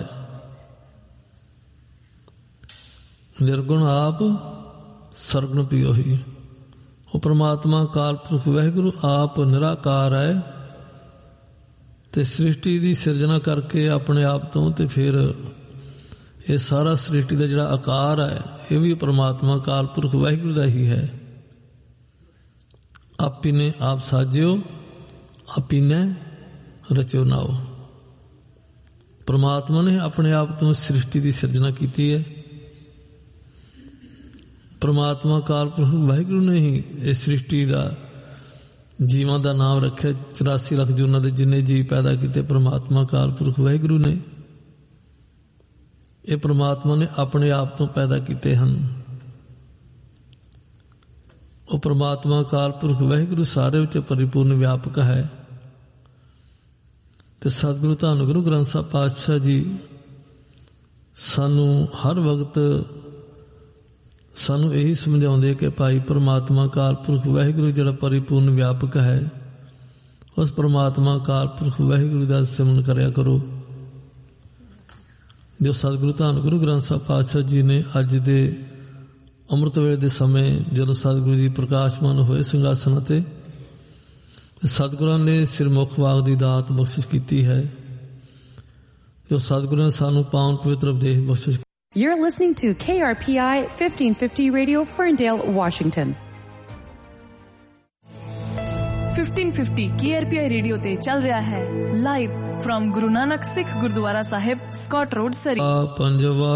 निर्गुण आप सरगुण पियो ही। वो परमात्मा काल पुरख वाहिगुरू आप निराकार है, ते सृष्टि की सिरजना करके अपने आप तो ते फिर ये सारा सृष्टि का जिहड़ा आकार है ये भी परमात्मा काल पुरख वाहिगुरू का ही है। आप ही ने आप साजियो, आप ही ने रचो नाओ। परमात्मा ने अपने आप तो सृष्टि की सिरजना की है। परमात्मा काल पुरख वाहिगुरू ने ही इस सृष्टि का जीवां का नाम रखे। चौरासी लाख जूना के जिन्ने जीव पैदा किए परमात्मा काल पुरख वाहिगुरू ने, ये परमात्मा ने अपने आप तो पैदा किए हैं। वो परमात्मा काल पुरख वाहिगुरू सारे विच परिपूर्ण व्यापक है। ते सतगुरु धन गुरु ग्रंथ साहिब पातशाह जी सानू हर वक्त सानू यही समझाते कि भाई परमात्मा काल पुरख वाहिगुरू जिहड़ा परिपूर्ण व्यापक है, उस परमात्मा काल पुरख वाहिगुरू का सिमरन करया करो। जो सतगुरु धन गुरु ग्रंथ साहिब पातशाह जी ने अज दे अमृत वेले दे समय जदों सतगुरु जी प्रकाशमान होए सिंघासन ते, सतगुरां ने सिरमुख वाग दी दात बख्शिश की है, जो सतगुरां ने सानू पावन पवित्र उपदेश बख्शिश। You're listening to K R P I fifteen fifty Radio, Ferndale, Washington. fifteen fifty K R P I radio ते चल रहा है live from Guru Nanak Sikh gurdwara Sahib, Scott road, सरी। पंजवा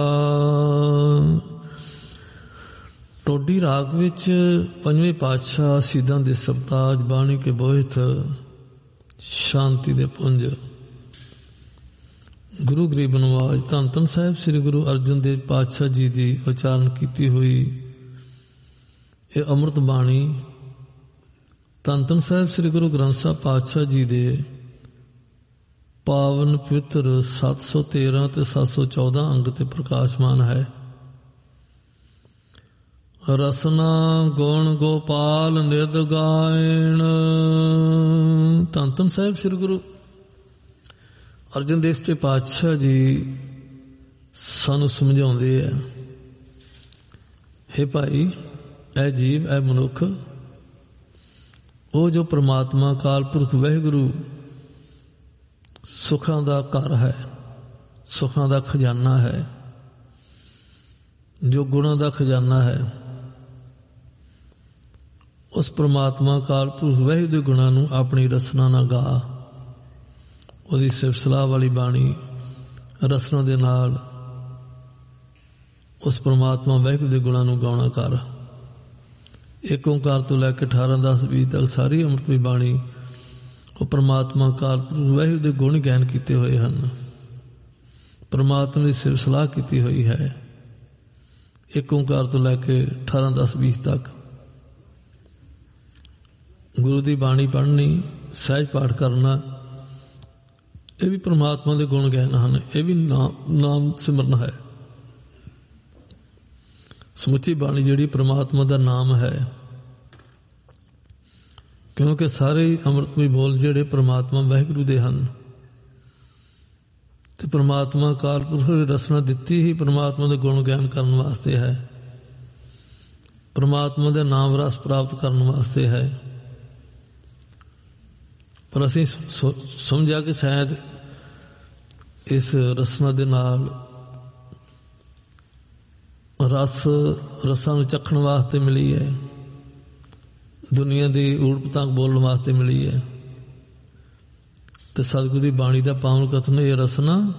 टोडी राग विच पंजवें पातशाह सीधां दे सरताज बाणी के बोहित शांति दे पुंज गुरु गरीब नवाज धन धन साहिब श्री गुरु अर्जन देव पातशाह जी की उचारण की हुई ये अमृत बाणी धन धन साहिब श्री गुरु ग्रंथ साहिब पातशाह जी दे पावन पवित्र सत्त सौ तेरह ते सत्त सौ चौदह अंग ते प्रकाशमान है। रसना गुण गोपाल निध गायण। धन धन साहिब श्री गुरु ਅਰਜਨ ਦੇਵ ਜੀ ਪਾਤਸ਼ਾਹ ਜੀ ਸਾਨੂੰ ਸਮਝਾਉਂਦੇ ਆ, ਹੇ ਭਾਈ, ਇਹ ਜੀਵ, ਇਹ ਮਨੁੱਖ, ਉਹ ਜੋ ਪ੍ਰਮਾਤਮਾ ਅਕਾਲ ਪੁਰਖ ਵਾਹਿਗੁਰੂ ਸੁੱਖਾਂ ਦਾ ਘਰ ਹੈ, ਸੁੱਖਾਂ ਦਾ ਖਜ਼ਾਨਾ ਹੈ, ਜੋ ਗੁਣਾਂ ਦਾ ਖਜ਼ਾਨਾ ਹੈ, ਉਸ ਪ੍ਰਮਾਤਮਾ ਅਕਾਲ ਪੁਰਖ ਵਾਹਿਗੁਰੂ ਦੇ ਗੁਣਾਂ ਨੂੰ ਆਪਣੀ ਰਸਨਾ ਨਾਲ ਗਾ। ਉਹਦੀ ਸਿਫਤ ਸਲਾਹ ਵਾਲੀ ਬਾਣੀ ਰਸਨਾ ਦੇ ਨਾਲ ਉਸ ਪ੍ਰਮਾਤਮਾ ਵਾਹਿਗੁਰੂ ਦੇ ਗੁਣਾਂ ਨੂੰ ਗਾਉਣਾ ਕਰ। ਇੱਕ ਓਂਕਾਰ ਤੋਂ ਲੈ ਕੇ ਅਠਾਰਾਂ ਦਸ ਵੀਹ ਤੱਕ ਸਾਰੀ ਅੰਮ੍ਰਿਤਮਈ ਬਾਣੀ ਉਹ ਪ੍ਰਮਾਤਮਾ ਅਕਾਲ ਪੁਰਖ ਵਾਹਿਗੁਰੂ ਦੇ ਗੁਣ ਗਾਇਨ ਕੀਤੇ ਹੋਏ ਹਨ, ਪ੍ਰਮਾਤਮਾ ਦੀ ਸਿਫਤ ਸਲਾਹ ਕੀਤੀ ਹੋਈ ਹੈ। ਇੱਕ ਓਂਕਾਰ ਤੋਂ ਲੈ ਕੇ ਅਠਾਰਾਂ ਦਸ ਵੀਹ ਤੱਕ ਗੁਰੂ ਦੀ ਬਾਣੀ ਪੜ੍ਹਨੀ, ਸਹਿਜ ਪਾਠ ਕਰਨਾ, ਇਹ ਵੀ ਪ੍ਰਮਾਤਮਾ ਦੇ ਗੁਣ ਗਾਇਨ ਹਨ, ਇਹ ਵੀ ਨਾਮ ਨਾਮ ਸਿਮਰਨ ਹੈ। ਸਮੁੱਚੀ ਬਾਣੀ ਜਿਹੜੀ ਪ੍ਰਮਾਤਮਾ ਦਾ ਨਾਮ ਹੈ, ਕਿਉਂਕਿ ਸਾਰੇ ਅੰਮ੍ਰਿਤਮਈ ਬੋਲ ਜਿਹੜੇ ਪ੍ਰਮਾਤਮਾ ਵਾਹਿਗੁਰੂ ਦੇ ਹਨ ਤੇ ਪ੍ਰਮਾਤਮਾ ਅਕਾਲ ਪੁਰਖ ਨੇ ਰਸਨਾ ਦਿੱਤੀ ਹੀ ਪ੍ਰਮਾਤਮਾ ਦੇ ਗੁਣ ਗਾਇਨ ਕਰਨ ਵਾਸਤੇ ਹੈ, ਪ੍ਰਮਾਤਮਾ ਦੇ ਨਾਮ ਰਸ ਪ੍ਰਾਪਤ ਕਰਨ ਵਾਸਤੇ ਹੈ। ਪਰ ਅਸੀਂ ਸਮਝਿਆ ਕਿ ਸ਼ਾਇਦ ਇਸ ਰਸਨਾ ਦੇ ਨਾਲ ਰਸ ਰਸਾਂ ਨੂੰ ਚੱਖਣ ਵਾਸਤੇ ਮਿਲੀ ਹੈ, ਦੁਨੀਆ ਦੀ ਊੜ ਪਤੰਗ ਬੋਲਣ ਵਾਸਤੇ ਮਿਲੀ ਹੈ। ਤੇ ਸਤਿਗੁਰੂ ਦੀ ਬਾਣੀ ਦਾ ਪਾਵਨ ਕਥਨ, ਇਹ ਰਸਨਾ